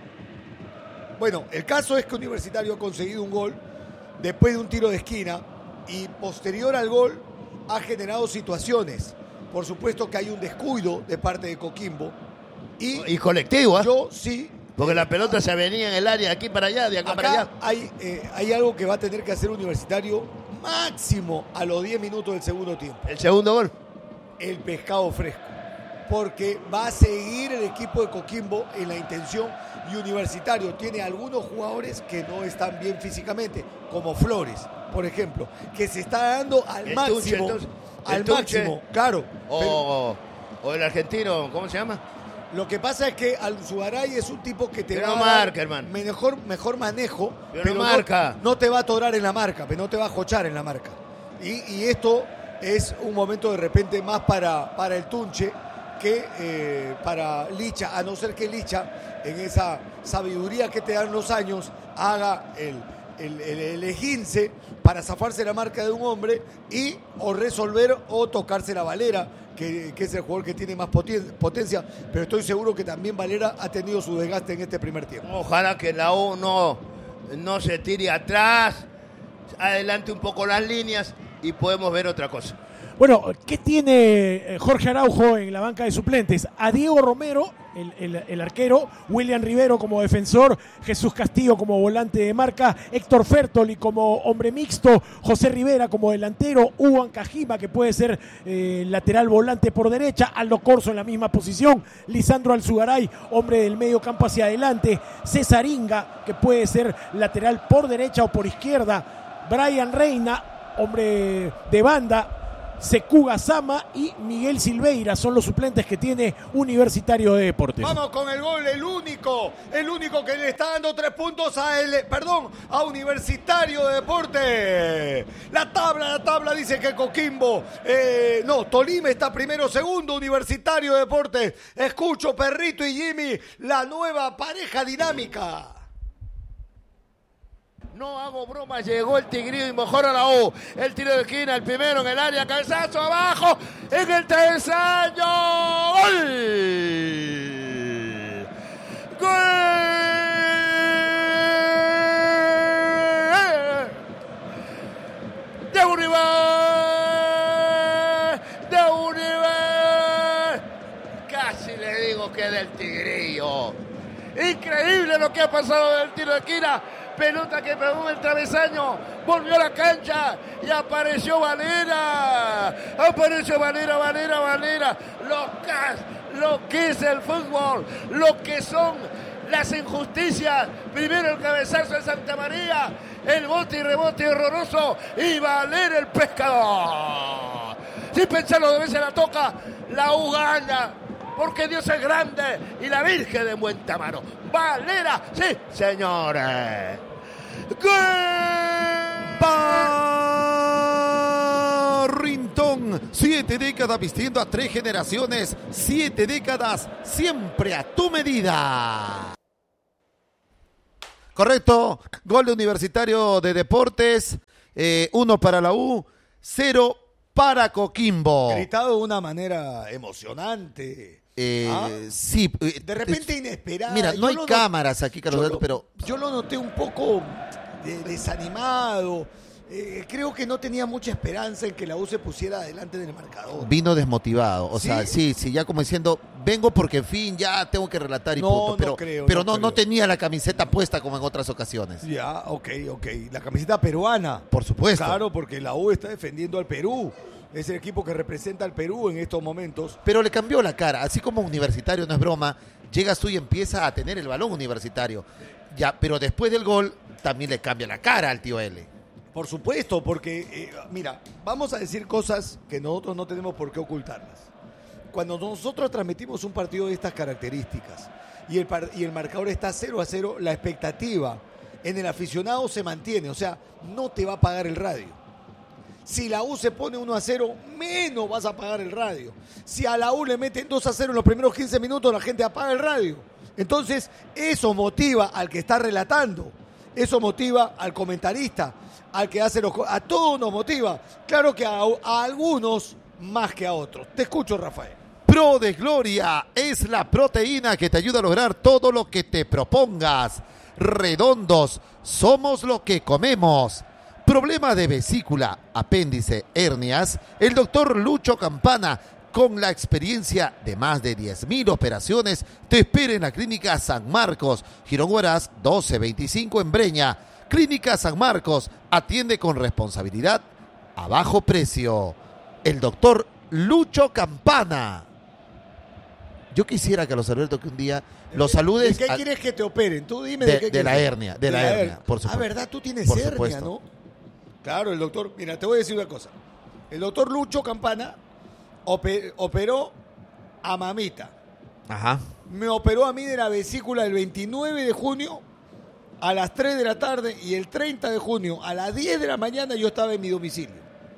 Bueno, el caso es que Universitario ha conseguido un gol después de un tiro de esquina y posterior al gol ha generado situaciones. Por supuesto que hay un descuido de parte de Coquimbo y, Y colectivo, ¿ah? yo sí. Porque la pelota se venía en el área de aquí para allá, de acá, para Acá allá. hay, eh, hay algo que va a tener que hacer Universitario máximo a los diez minutos del segundo tiempo. El segundo gol. El pescado fresco. Porque va a seguir el equipo de Coquimbo en la intención y Universitario tiene algunos jugadores que no están bien físicamente, como Flores, por ejemplo, que se está dando al El máximo. Tunche, entonces. al El Tunche. máximo, claro. Pero O, o el argentino, ¿cómo se llama? lo que pasa es que Alzugaray es un tipo que te Pero va no a dar marca, hermano. mejor, mejor manejo, Pero no marca. No, te va a atorar en la marca, pero no te va a jochar en la marca. Y, y esto es un momento de repente más para, para el Tunche que eh, para Licha, a no ser que Licha, en esa sabiduría que te dan los años, haga el, el, el, el esguince para zafarse la marca de un hombre y o resolver o tocarse la Valera, que, que es el jugador que tiene más potien- potencia, pero estoy seguro que también Valera ha tenido su desgaste en este primer tiempo. Ojalá que la U no, no se tire atrás, adelante un poco las líneas y podemos ver otra cosa. Bueno, ¿qué tiene eh, Jorge Araujo en la banca de suplentes? A Diego Romero, el, el- el arquero, William Rivero como defensor, Jesús Castillo como volante de marca, Héctor Fertoli como hombre mixto, José Rivera como delantero, Hugo Ancajima, que puede ser eh, lateral volante por derecha, Aldo Corso en la misma posición, Lisandro Alzugaray, hombre del medio campo hacia adelante, César Inga, que puede ser lateral por derecha o por izquierda, Brian Reina, hombre de banda, Sekou Gassama y Miguel Silveira son los suplentes que tiene Universitario de Deportes. Vamos con el gol, el único, el único que le está dando tres puntos a el, perdón, a Universitario de Deportes. La tabla, la tabla dice que Coquimbo, eh, no, Tolima está primero, segundo, Universitario de Deportes. Escucho Perrito y Jimmy, la nueva pareja dinámica. No hago broma, llegó el Tigrillo y mejora la U. El tiro de esquina, el primero en el área, cabezazo abajo, en el travesaño. ¡Gol! ¡Gol! ¡De Univer! ¡De Univer! Casi le digo que del Tigrillo. Increíble lo que ha pasado del tiro de esquina. pelota que pegó en el travesaño, volvió a la cancha y apareció Valera, apareció Valera, Valera, Valera, lo que, lo que es el fútbol, lo que son las injusticias. Primero el cabezazo de Santa María, el bote y rebote horroroso y Valera el pescador. Sin pensarlo dos veces la toca, la U gana, porque Dios es grande y la Virgen de buen tamaño. Valera, sí, señores. ¡Gol! Barrintón, siete décadas vistiendo a tres generaciones, siete décadas siempre a tu medida. Correcto, gol de Universitario de Deportes, eh, uno para la U, cero para Coquimbo. Gritado de una manera emocionante. Eh, ¿Ah? Sí. De repente inesperada. Mira, no Yo hay lo cámaras aquí, Carlos yo Alberto, lo- pero... Yo lo noté un poco de- desanimado. Eh, creo que no tenía mucha esperanza en que la U se pusiera adelante del marcador. Vino desmotivado, o ¿Sí? sea, sí, sí, ya como diciendo, vengo porque en fin, ya tengo que relatar y No, punto, no pero, creo, pero no no, no creo. tenía la camiseta puesta como en otras ocasiones. Ya, ok, ok. La camiseta peruana. Por supuesto. Claro, porque la U está defendiendo al Perú. Es el equipo que representa al Perú en estos momentos. Pero le cambió la cara, así como Universitario, no es broma, llegas tú y empieza a tener el balón Universitario. Ya, pero después del gol también le cambia la cara al tío L. Por supuesto, porque, eh, mira, vamos a decir cosas que nosotros no tenemos por qué ocultarlas. Cuando nosotros transmitimos un partido de estas características y el, par- y el marcador está cero a cero, la expectativa en el aficionado se mantiene, o sea, no te va a pagar el radio. Si la U se pone uno a cero, menos vas a pagar el radio. Si a la U le meten dos a cero en los primeros quince minutos, la gente apaga el radio. Entonces, eso motiva al que está relatando, eso motiva al comentarista, al que hace los... co- A todos nos motiva. Claro que a, a algunos más que a otros. Te escucho, Rafael. Pro de Gloria es la proteína que te ayuda a lograr todo lo que te propongas. Redondos, somos lo que comemos. Problema de vesícula, apéndice, hernias. El doctor Lucho Campana, con la experiencia de más de diez mil operaciones, te espera en la Clínica San Marcos, Girón Huaraz doce veinticinco en Breña. Clínica San Marcos, atiende con responsabilidad a bajo precio. El doctor Lucho Campana. Yo quisiera, Carlos Alberto, que un día los saludes. ¿De qué a- quieres que te operen? Tú dime de, de, qué de quieres la que- hernia, de, la hernia, por supuesto. Ah, ¿verdad? Tú tienes Por hernia, supuesto. ¿no? Claro, el doctor... Mira, te voy a decir una cosa. El doctor Lucho Campana ope- operó a mamita. Ajá. Me operó a mí de la vesícula el veintinueve de junio a las tres de la tarde y el treinta de junio a las diez de la mañana yo estaba en mi domicilio.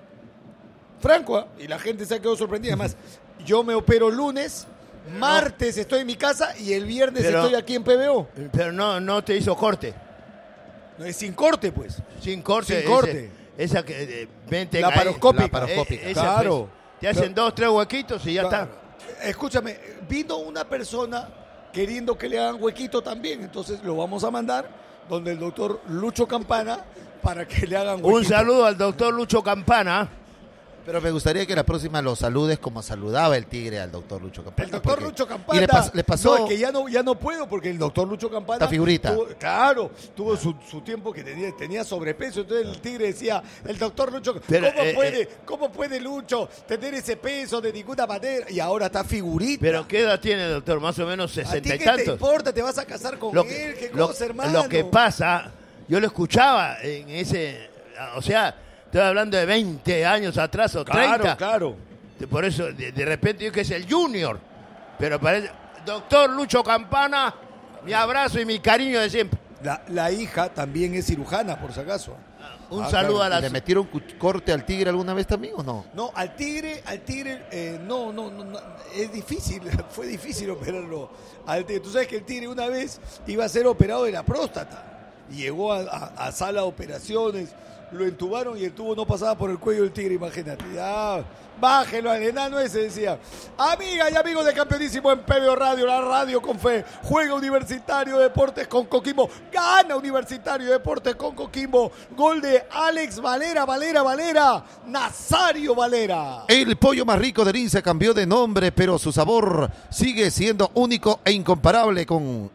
Franco, ¿eh? Y la gente se ha quedado sorprendida. Además, yo me opero lunes, martes estoy en mi casa y el viernes Pero- estoy aquí en P B O. Pero no, no te hizo corte. No, es sin corte, pues. Sin corte. Sin ese- corte. esa que eh, vente La ahí. paroscópica. La paroscópica. Eh, esa, Claro. pues, te hacen dos, tres huequitos y ya Claro. está. Escúchame, vino una persona queriendo que le hagan huequito también, entonces lo vamos a mandar donde el doctor Lucho Campana para que le hagan huequito. Un saludo al doctor Lucho Campana. Pero me gustaría que la próxima lo saludes como saludaba el tigre al doctor Lucho Campana. El doctor porque- Lucho Campana. Y le, pas- le pasó... No, es que ya no, ya no puedo porque el doctor Lucho Campana. Esta figurita. tuvo- claro, tuvo su, su tiempo que tenía, tenía sobrepeso. Entonces el tigre decía, el doctor Lucho, Pero, ¿cómo, eh, puede, eh. ¿cómo puede Lucho tener ese peso de ninguna manera? Y ahora está figurita. Pero ¿qué edad tiene, doctor? Más o menos ¿A ti sesenta y qué te tantos. importa? ¿Te vas a casar con Lo él? que, ¿Qué lo- cosa, hermano? lo que pasa, yo lo escuchaba en ese, o sea, estoy hablando de veinte años atrás o treinta. Claro, claro. Por eso, de, de repente, yo que es el Junior. Pero parece, doctor Lucho Campana, mi abrazo y mi cariño de siempre. La, la hija también es cirujana, por si acaso. Un Ah, saludo claro. a ¿Y la... ¿Le metieron cu- corte al tigre alguna vez también o no? No, al tigre, al tigre, eh, no, no, no, no, es difícil, fue difícil operarlo al tigre. Tú sabes que el tigre una vez iba a ser operado de la próstata y llegó a, a- a sala de operaciones, lo entubaron y el tubo no pasaba por el cuello del tigre, imagínate. Ya, bájelo al enano ese, decía. Amigas y amigos de Campeonísimo en P B O Radio, la radio con fe. Juega Universitario Deportes con Coquimbo. Gana Universitario Deportes con Coquimbo. Gol de Alex Valera, Valera, Valera. Nazario Valera. El pollo más rico del I N S E cambió de nombre, pero su sabor sigue siendo único e incomparable con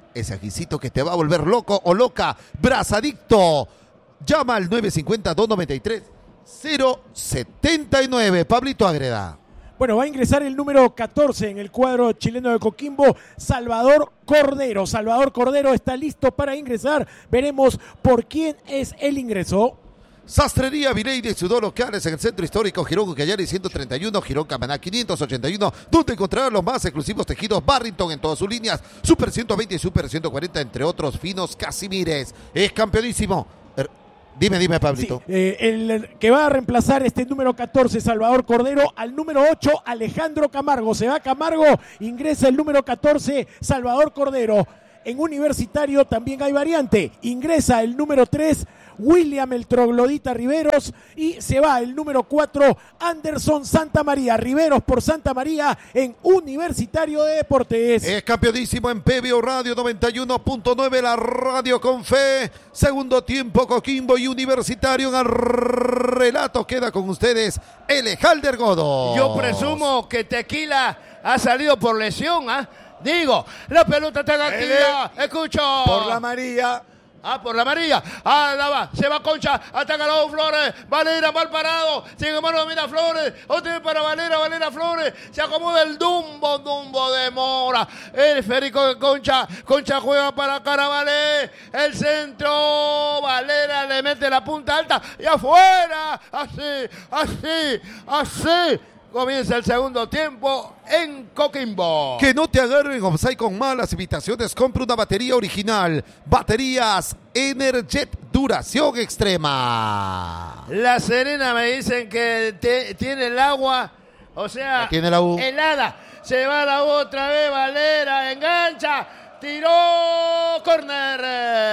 ese ajicito que te va a volver loco o loca. Brazadicto. Llama al nueve cinco cero, dos nueve tres, cero siete nueve. Pablito Ágreda. Bueno, va a ingresar el número catorce en el cuadro chileno de Coquimbo, Salvador Cordero. Salvador Cordero está listo para ingresar. Veremos por quién es el ingreso. Sastrería Vireide, sudor locales en el centro histórico Girón Ucayali ciento treinta y uno, Girón Camaná quinientos ochenta y uno, donde encontrarán los más exclusivos tejidos Barrington en todas sus líneas, Super ciento veinte y Super ciento cuarenta, entre otros finos Casimires. Es campeonísimo. Er, dime, dime, Pablito. Sí, eh, el que va a reemplazar este número catorce, Salvador Cordero, al número ocho, Alejandro Camargo. Se va Camargo, ingresa el número catorce, Salvador Cordero. En Universitario también hay variante. Ingresa el número tres, William el Troglodita Riveros, y se va el número cuatro, Anderson Santa María. Riveros por Santa María en Universitario de Deportes. Es campeonísimo en P B O Radio noventa y uno punto nueve, la radio con fe. Segundo tiempo, Coquimbo y Universitario en el relato. Queda con ustedes Elejalder Godo. Yo presumo que Tequila ha salido por lesión, ¿ah? ¿eh? Digo, la pelota está gatilla, escucho. Por la amarilla. Ah, por la amarilla. Ah, la va. Se va Concha. Ataca a los Flores. Valera mal parado. Sigue mano, mira Flores. Otra vez para Valera, Valera Flores. Se acomoda el Dumbo, Dumbo de Mora. El Férico de Concha. Concha juega para Carabalé. El centro. Valera le mete la punta alta. Y afuera. Así, así, así. Comienza el segundo tiempo en Coquimbo. Que no te agarren offside con malas invitaciones. Compra una batería original. Baterías Energet, duración extrema. La Serena me dicen que te, tiene el agua, o sea, tiene la U. helada. Se va la U otra vez, Valera, engancha. Tiró, corner.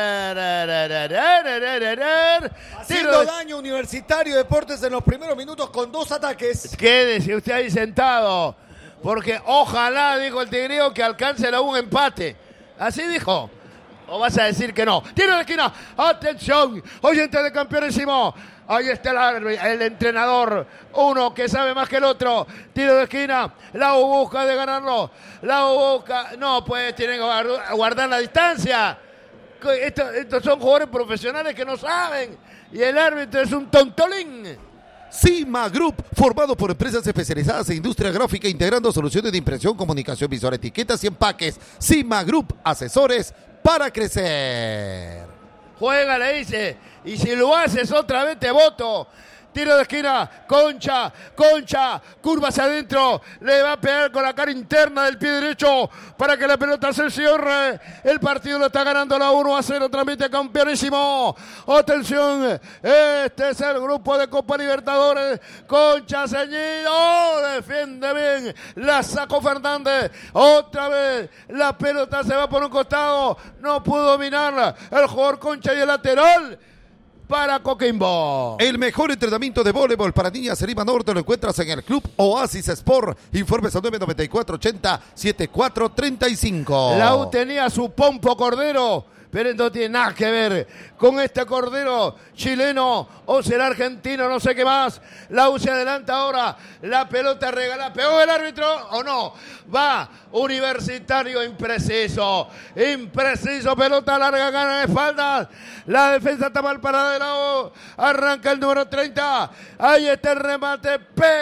Haciendo daño Universitario Deportes en los primeros minutos con dos ataques. Quédese usted ahí sentado, porque ojalá, dijo el tigrillo, que alcance la U un empate. Así dijo. ¿O vas a decir que no? Tiro de esquina. Atención, oyente de campeonísimo. Ahí está el, árbitro, el entrenador, uno que sabe más que el otro. Tiro de esquina, la U busca de ganarlo. La U busca, no, pues tienen que guardar la distancia. Estos, estos son jugadores profesionales que no saben. Y el árbitro es un tontolín. Cima Group, formado por empresas especializadas en industria gráfica, integrando soluciones de impresión, comunicación visual, etiquetas y empaques. Cima Group, asesores para crecer. Juega, le dice, y si lo haces otra vez te voto. Tiro de esquina, Concha, Concha, curva hacia adentro, le va a pegar con la cara interna del pie derecho para que la pelota se cierre. El partido lo está ganando la uno a cero, transmite campeonísimo. Atención, este es el grupo de Copa Libertadores. Concha ceñido, defiende bien, la sacó Fernández. Otra vez, la pelota se va por un costado, no pudo dominarla. El jugador Concha y el lateral para Coquimbo. El mejor entrenamiento de voleibol para niñas en Lima Norte lo encuentras en el Club Oasis Sport. Informes al nueve nueve cuatro ochenta setenta y cuatro treinta y cinco. La U tenía su Pompo Cordero, pero no tiene nada que ver con este Cordero chileno o será argentino, no sé qué más. La U se adelanta ahora, la pelota regala, ¿pegó el árbitro o no? Va, Universitario impreciso, impreciso, pelota larga, gana de espaldas, la defensa está mal parada de la U, arranca el número treinta, ahí está el remate,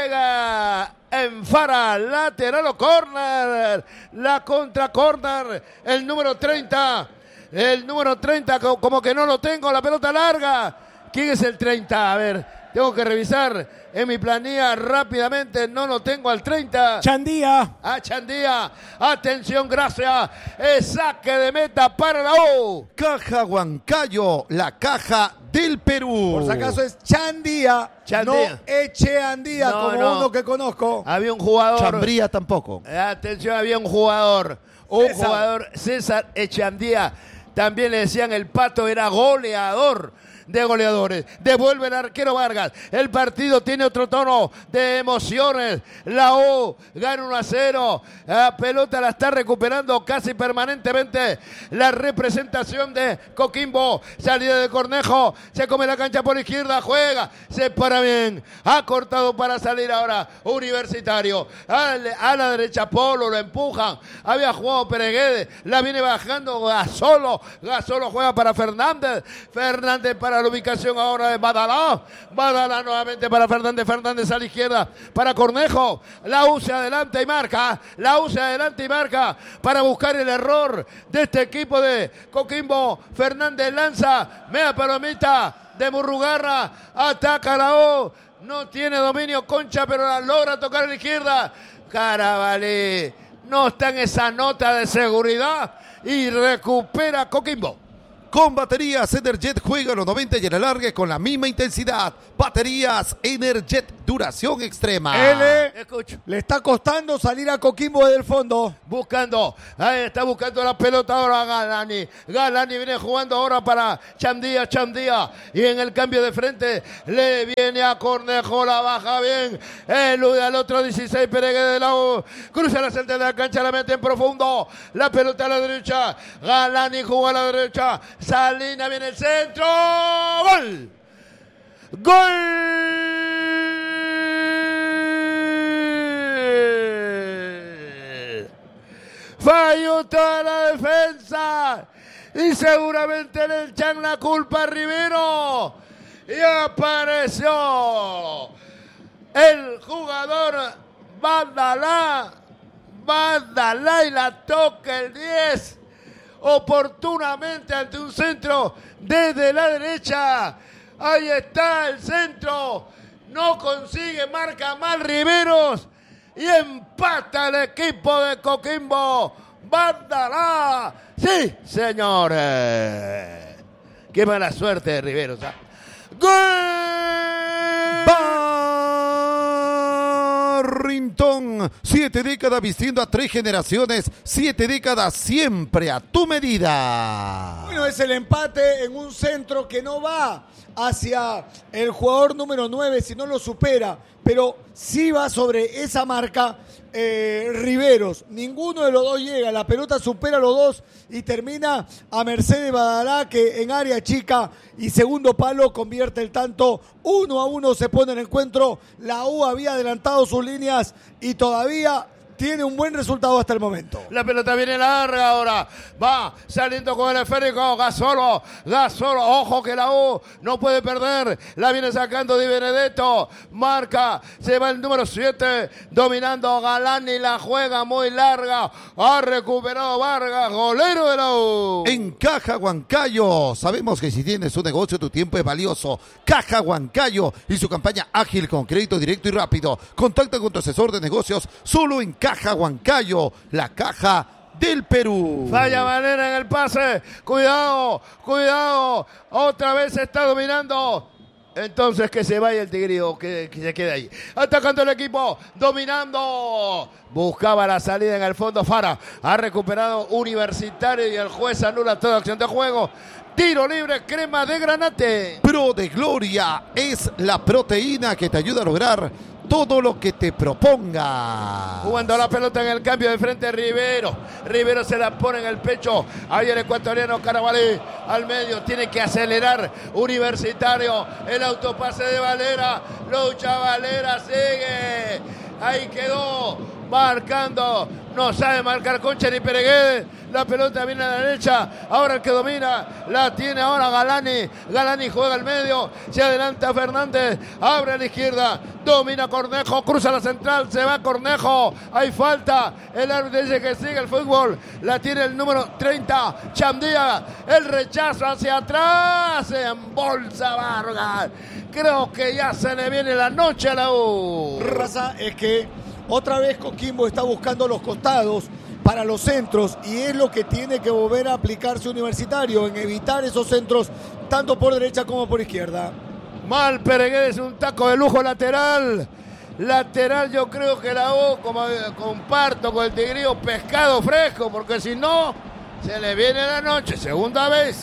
pega en Fara, lateral o córner, la contra córner, el número treinta. El número treinta, como que no lo tengo, la pelota larga. ¿Quién es el treinta? A ver, tengo que revisar en mi planilla rápidamente. No lo tengo al treinta. Chandía. Ah, Chandía. Atención, gracias. Es saque de meta para la U. Caja Huancayo, la caja del Perú. Por si acaso es Chandía, Chandía. no Echeandía, No, como no. uno que conozco. Había un jugador. Chambría tampoco. Atención, había un jugador. Un César. jugador, César Echandía. También le decían el Pato, era goleador de goleadores. Devuelve el arquero Vargas. El partido tiene otro tono de emociones. La U gana uno a cero. La pelota la está recuperando casi permanentemente la representación de Coquimbo. Salida de Cornejo. Se come la cancha por izquierda. Juega. Se para bien. Ha cortado para salir ahora Universitario. A, a la derecha Polo. Lo empujan. Había jugado Pereguede. La viene bajando Gasolo. Gasolo juega para Fernández. Fernández para la ubicación ahora de Badalá. Badalá nuevamente para Fernández. Fernández a la izquierda para Cornejo. La U se adelanta y marca. La U se adelanta y marca para buscar el error de este equipo de Coquimbo. Fernández lanza. Mea palomita de Murrugarra. Ataca la U. No tiene dominio Concha, pero la logra tocar a la izquierda. Carabalí no está en esa nota de seguridad y recupera Coquimbo. Con baterías Energet juega los noventa y el alargue con la misma intensidad. Baterías Energet, duración extrema. L, Escucho. le está costando salir a Coquimbo desde el fondo. Buscando, ahí está buscando la pelota ahora Galani. Galani viene jugando ahora para Chandía, Chandía. Y en el cambio de frente le viene a Cornejo, la baja bien. Elude al otro dieciséis, Peregué de la U. Cruza la central de la cancha, la mete en profundo. La pelota a la derecha. Galani juega a la derecha. Salina viene el centro. ¡Gol! ¡Gol! Falló toda la defensa. Y seguramente le echan la culpa a Rivero. Y apareció el jugador Badalá. Badalá y la toca el diez. Oportunamente ante un centro desde la derecha. Ahí está el centro. No consigue, marca mal Riveros. Y empata el equipo de Coquimbo. Badalá. Sí, señores. Qué mala suerte de Riveros. ¿eh? ¡Gol! Barrington, siete décadas vistiendo a tres generaciones, siete décadas siempre a tu medida. Bueno, es el empate en un centro que no va hacia el jugador número nueve, si no lo supera, pero sí va sobre esa marca eh, Riveros. Ninguno de los dos llega, la pelota supera a los dos y termina a merced de Badalá, que en área chica y segundo palo convierte el tanto. Uno a uno se pone el encuentro. La U había adelantado sus líneas y todavía tiene un buen resultado hasta el momento. La pelota viene larga ahora. Va saliendo con el esférico. Gasolo. Gasolo. Ojo que la U no puede perder. La viene sacando Di Benedetto. Marca. Se va el número siete. Dominando Galani. La juega muy larga. Ha recuperado Vargas. Golero de la U. En Caja Huancayo, sabemos que si tienes un negocio, tu tiempo es valioso. Caja Huancayo y su campaña ágil con crédito directo y rápido. Contacta con tu asesor de negocios solo en Caja Huancayo, la caja del Perú. Falla Valera en el pase. Cuidado, cuidado. Otra vez se está dominando. Entonces que se vaya el Tigrillo, que, que se quede ahí. Atacando el equipo, dominando. Buscaba la salida en el fondo. Fara ha recuperado Universitario y el juez anula toda acción de juego. Tiro libre, Crema de Granate. Pro de Gloria es la proteína que te ayuda a lograr todo lo que te proponga. Jugando la pelota en el cambio de frente, Rivero. Rivero se la pone en el pecho. Ahí el ecuatoriano Carabalí al medio. Tiene que acelerar Universitario. El autopase de Valera. Lucha Valera, sigue. Ahí quedó. Marcando. No sabe marcar Concha ni Peregué. La pelota viene a la derecha. Ahora el que domina la tiene ahora Galani. Galani juega al medio. Se adelanta Fernández. Abre a la izquierda. Domina Cornejo. Cruza la central. Se va Cornejo. Hay falta. El árbitro dice que sigue el fútbol. La tiene el número treinta. Chandía. El rechazo hacia atrás. Se embolsa Vargas. Creo que ya se le viene la noche a la U. Raza, es que otra vez Coquimbo está buscando los costados para los centros y es lo que tiene que volver a aplicarse Universitario en evitar esos centros tanto por derecha como por izquierda. Mal Peregué, es un taco de lujo lateral. Lateral, yo creo que la U, como comparto con el Tigrillo, pescado fresco, porque si no, se le viene la noche. Segunda vez.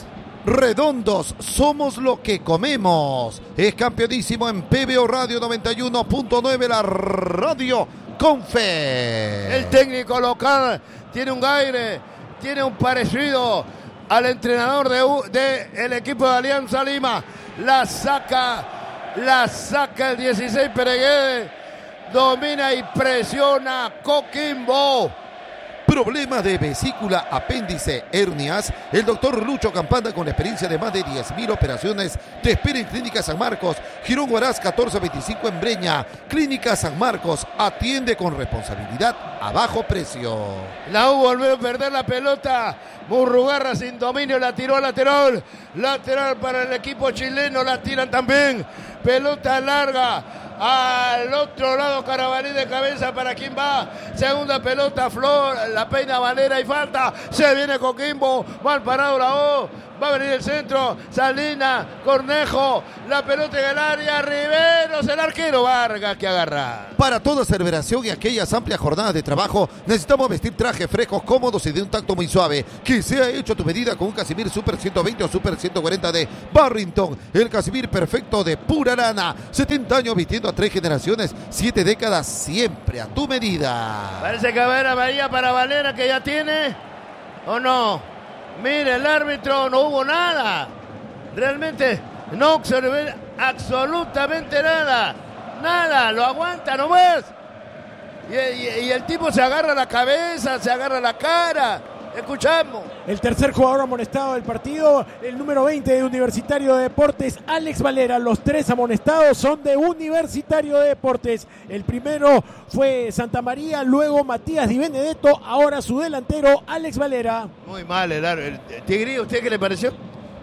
Redondos, somos lo que comemos. Es campeonísimo en P B O Radio noventa y uno punto nueve, la radio con fe. El técnico local tiene un aire, tiene un parecido al entrenador de, de el equipo de Alianza Lima. La saca, la saca el dieciséis Pereguede. Domina y presiona Coquimbo. Problema de vesícula, apéndice, hernias. El doctor Lucho Campana, con la experiencia de más de diez mil operaciones, te espera en Clínica San Marcos, Girón Huaraz catorce veinticinco en Breña. Clínica San Marcos, atiende con responsabilidad a bajo precio. La U volvió a perder la pelota. Murrugarra sin dominio, la tiró a lateral. Lateral para el equipo chileno, la tiran también. Pelota larga. Al otro lado, Carabalí de cabeza. ¿Para quién va? Segunda pelota, Flor, la peina Valera y falta. Se viene Coquimbo, mal parado la O. Va a venir el centro, Salina, Cornejo, la pelota en el área, Riveros, el arquero Vargas que agarra. Para toda celebración y aquellas amplias jornadas de trabajo, necesitamos vestir trajes frescos, cómodos y de un tacto muy suave, que sea hecho a tu medida con un Casimir Super ciento veinte o Super ciento cuarenta de Barrington, el Casimir perfecto de pura lana. setenta años vistiendo a tres generaciones, siete décadas, siempre a tu medida. Parece que va a haber amarilla para Valera, que ya tiene, ¿o no? Mire, el árbitro, no hubo nada. Realmente no observé absolutamente nada. Nada, lo aguanta nomás. Y, y, y el tipo se agarra la cabeza, se agarra la cara. Escuchamos. El tercer jugador amonestado del partido, el número veinte de Universitario de Deportes, Alex Valera. Los tres amonestados son de Universitario de Deportes. El primero fue Santa María, luego Matías Di Benedetto, ahora su delantero, Alex Valera. Muy mal el árbitro. Tigri, ¿usted qué le pareció?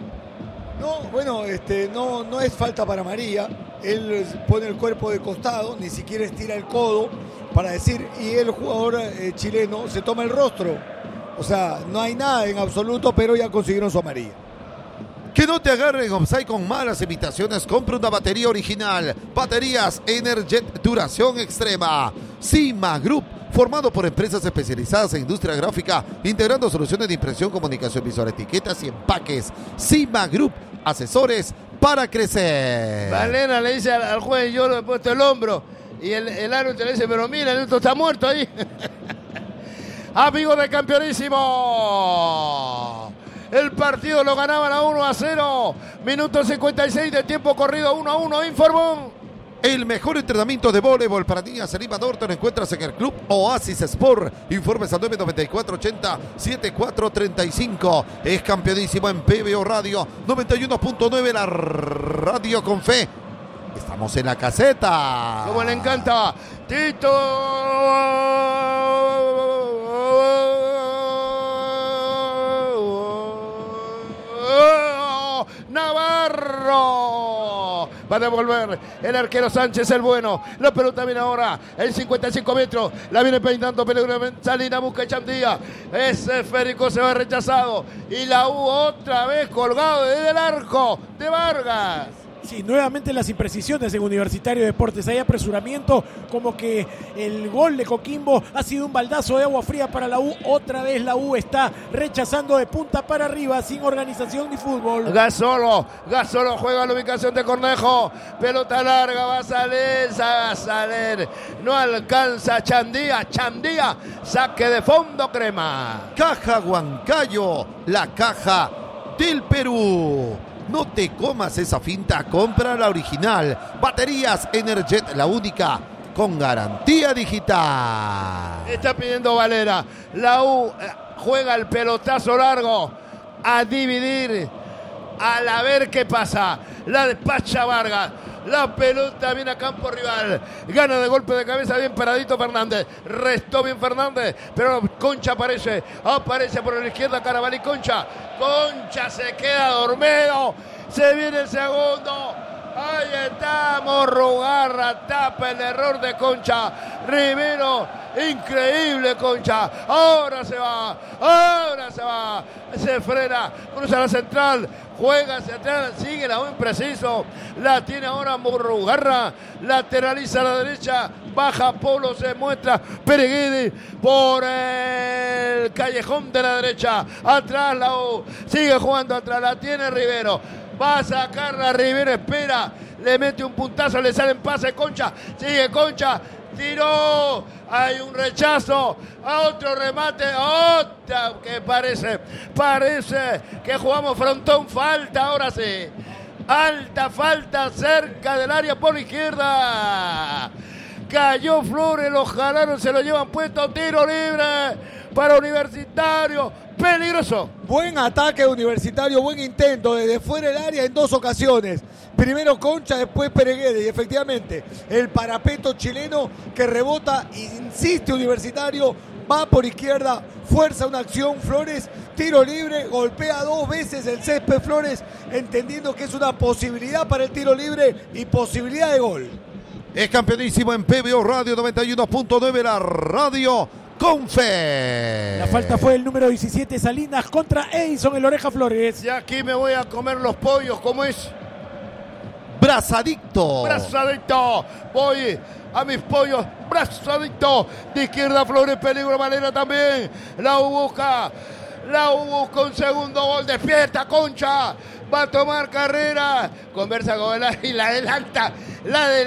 No, bueno, este, no, no es falta para María. Él pone el cuerpo de costado, ni siquiera estira el codo para decir, y el jugador eh, chileno se toma el rostro. O sea, no hay nada en absoluto, pero ya consiguieron su amarilla. Que no te agarren offside con malas imitaciones. Compra una batería original. Baterías Energet duración extrema. Cima Group, formado por empresas especializadas en industria gráfica, integrando soluciones de impresión, comunicación visual, etiquetas y empaques. Cima Group, asesores para crecer. Valera le dice al, al juez, yo le he puesto el hombro. Y el, el árbitro le dice, pero mira, el otro está muerto ahí. Amigos de Campeonísimo, el partido lo ganaban a uno a cero, minuto cincuenta y seis de tiempo corrido, uno a uno, informó. El mejor entrenamiento de voleibol para niñas en Lima Norte lo encuentras en el Club Oasis Sport. Informes al nueve nueve cuatro ochenta setenta y cuatro treinta y cinco. Es Campeonísimo en P B O Radio noventa y uno punto nueve, la radio con fe. Estamos en la caseta. Como le encanta Tito Navarro. Va a devolver el arquero Sánchez, el bueno. La pelota viene ahora en cincuenta y cinco metros. La viene peinando peligrosamente. Salina busca Chandía. Ese esférico se va rechazado. Y la U otra vez colgado desde el arco de Vargas. Sí, nuevamente las imprecisiones en Universitario de Deportes. Hay apresuramiento, como que el gol de Coquimbo ha sido un baldazo de agua fría para la U. Otra vez la U está rechazando de punta para arriba, sin organización ni fútbol. Gasolo, Gasolo juega la ubicación de Cornejo. Pelota larga, va a salir, va a salir. No alcanza Chandía, Chandía, saque de fondo, Crema. Caja Huancayo, la caja del Perú. No te comas esa finta, compra la original. Baterías Energet, la única con garantía digital. Está pidiendo Valera. La U eh, juega el pelotazo largo a dividir, a la ver qué pasa. La despacha Vargas. La pelota viene a campo rival. Gana de golpe de cabeza bien paradito Fernández. Restó bien Fernández. Pero Concha aparece. Aparece por la izquierda Carabalí Concha. Concha se queda dormido. Se viene el segundo. Ahí está Murrugarra. Tapa el error de Concha. Rivero. Increíble Concha. Ahora se va. Ahora se va. Se frena. Cruza la central. juega hacia atrás, sigue la buen preciso, la tiene ahora Murrugarra, lateraliza a la derecha, baja Polo, se muestra Pereguede por el callejón de la derecha, atrás la U, sigue jugando atrás, la tiene Rivero, va a sacarla Rivero, espera, le mete un puntazo, le sale en pase Concha, sigue Concha, tiró, hay un rechazo, a otro remate, otra que parece, parece que jugamos frontón, falta ahora sí, alta falta cerca del área por la izquierda, cayó Flores, los jalaron, se lo llevan puesto, tiro libre para Universitario, peligroso. Buen ataque Universitario, buen intento desde fuera del área en dos ocasiones. Primero Concha, después Pereguede. Y efectivamente, el parapeto chileno que rebota, insiste Universitario, va por izquierda, fuerza una acción, Flores, tiro libre, golpea dos veces el césped Flores, entendiendo que es una posibilidad para el tiro libre y posibilidad de gol. Es campeonísimo en P B O Radio noventa y uno punto nueve, la radio con fe. La falta fue el número diecisiete, Salinas, contra Edison, el Oreja Flores. Y aquí me voy a comer los pollos, ¿cómo es? Brazadicto. Brazadicto. Voy a mis pollos. Brazadicto. De izquierda Flores, peligro Valera también. La U busca. La U busca un segundo gol. Despierta Concha. Va a tomar carrera. Conversa con el y la adelanta. La de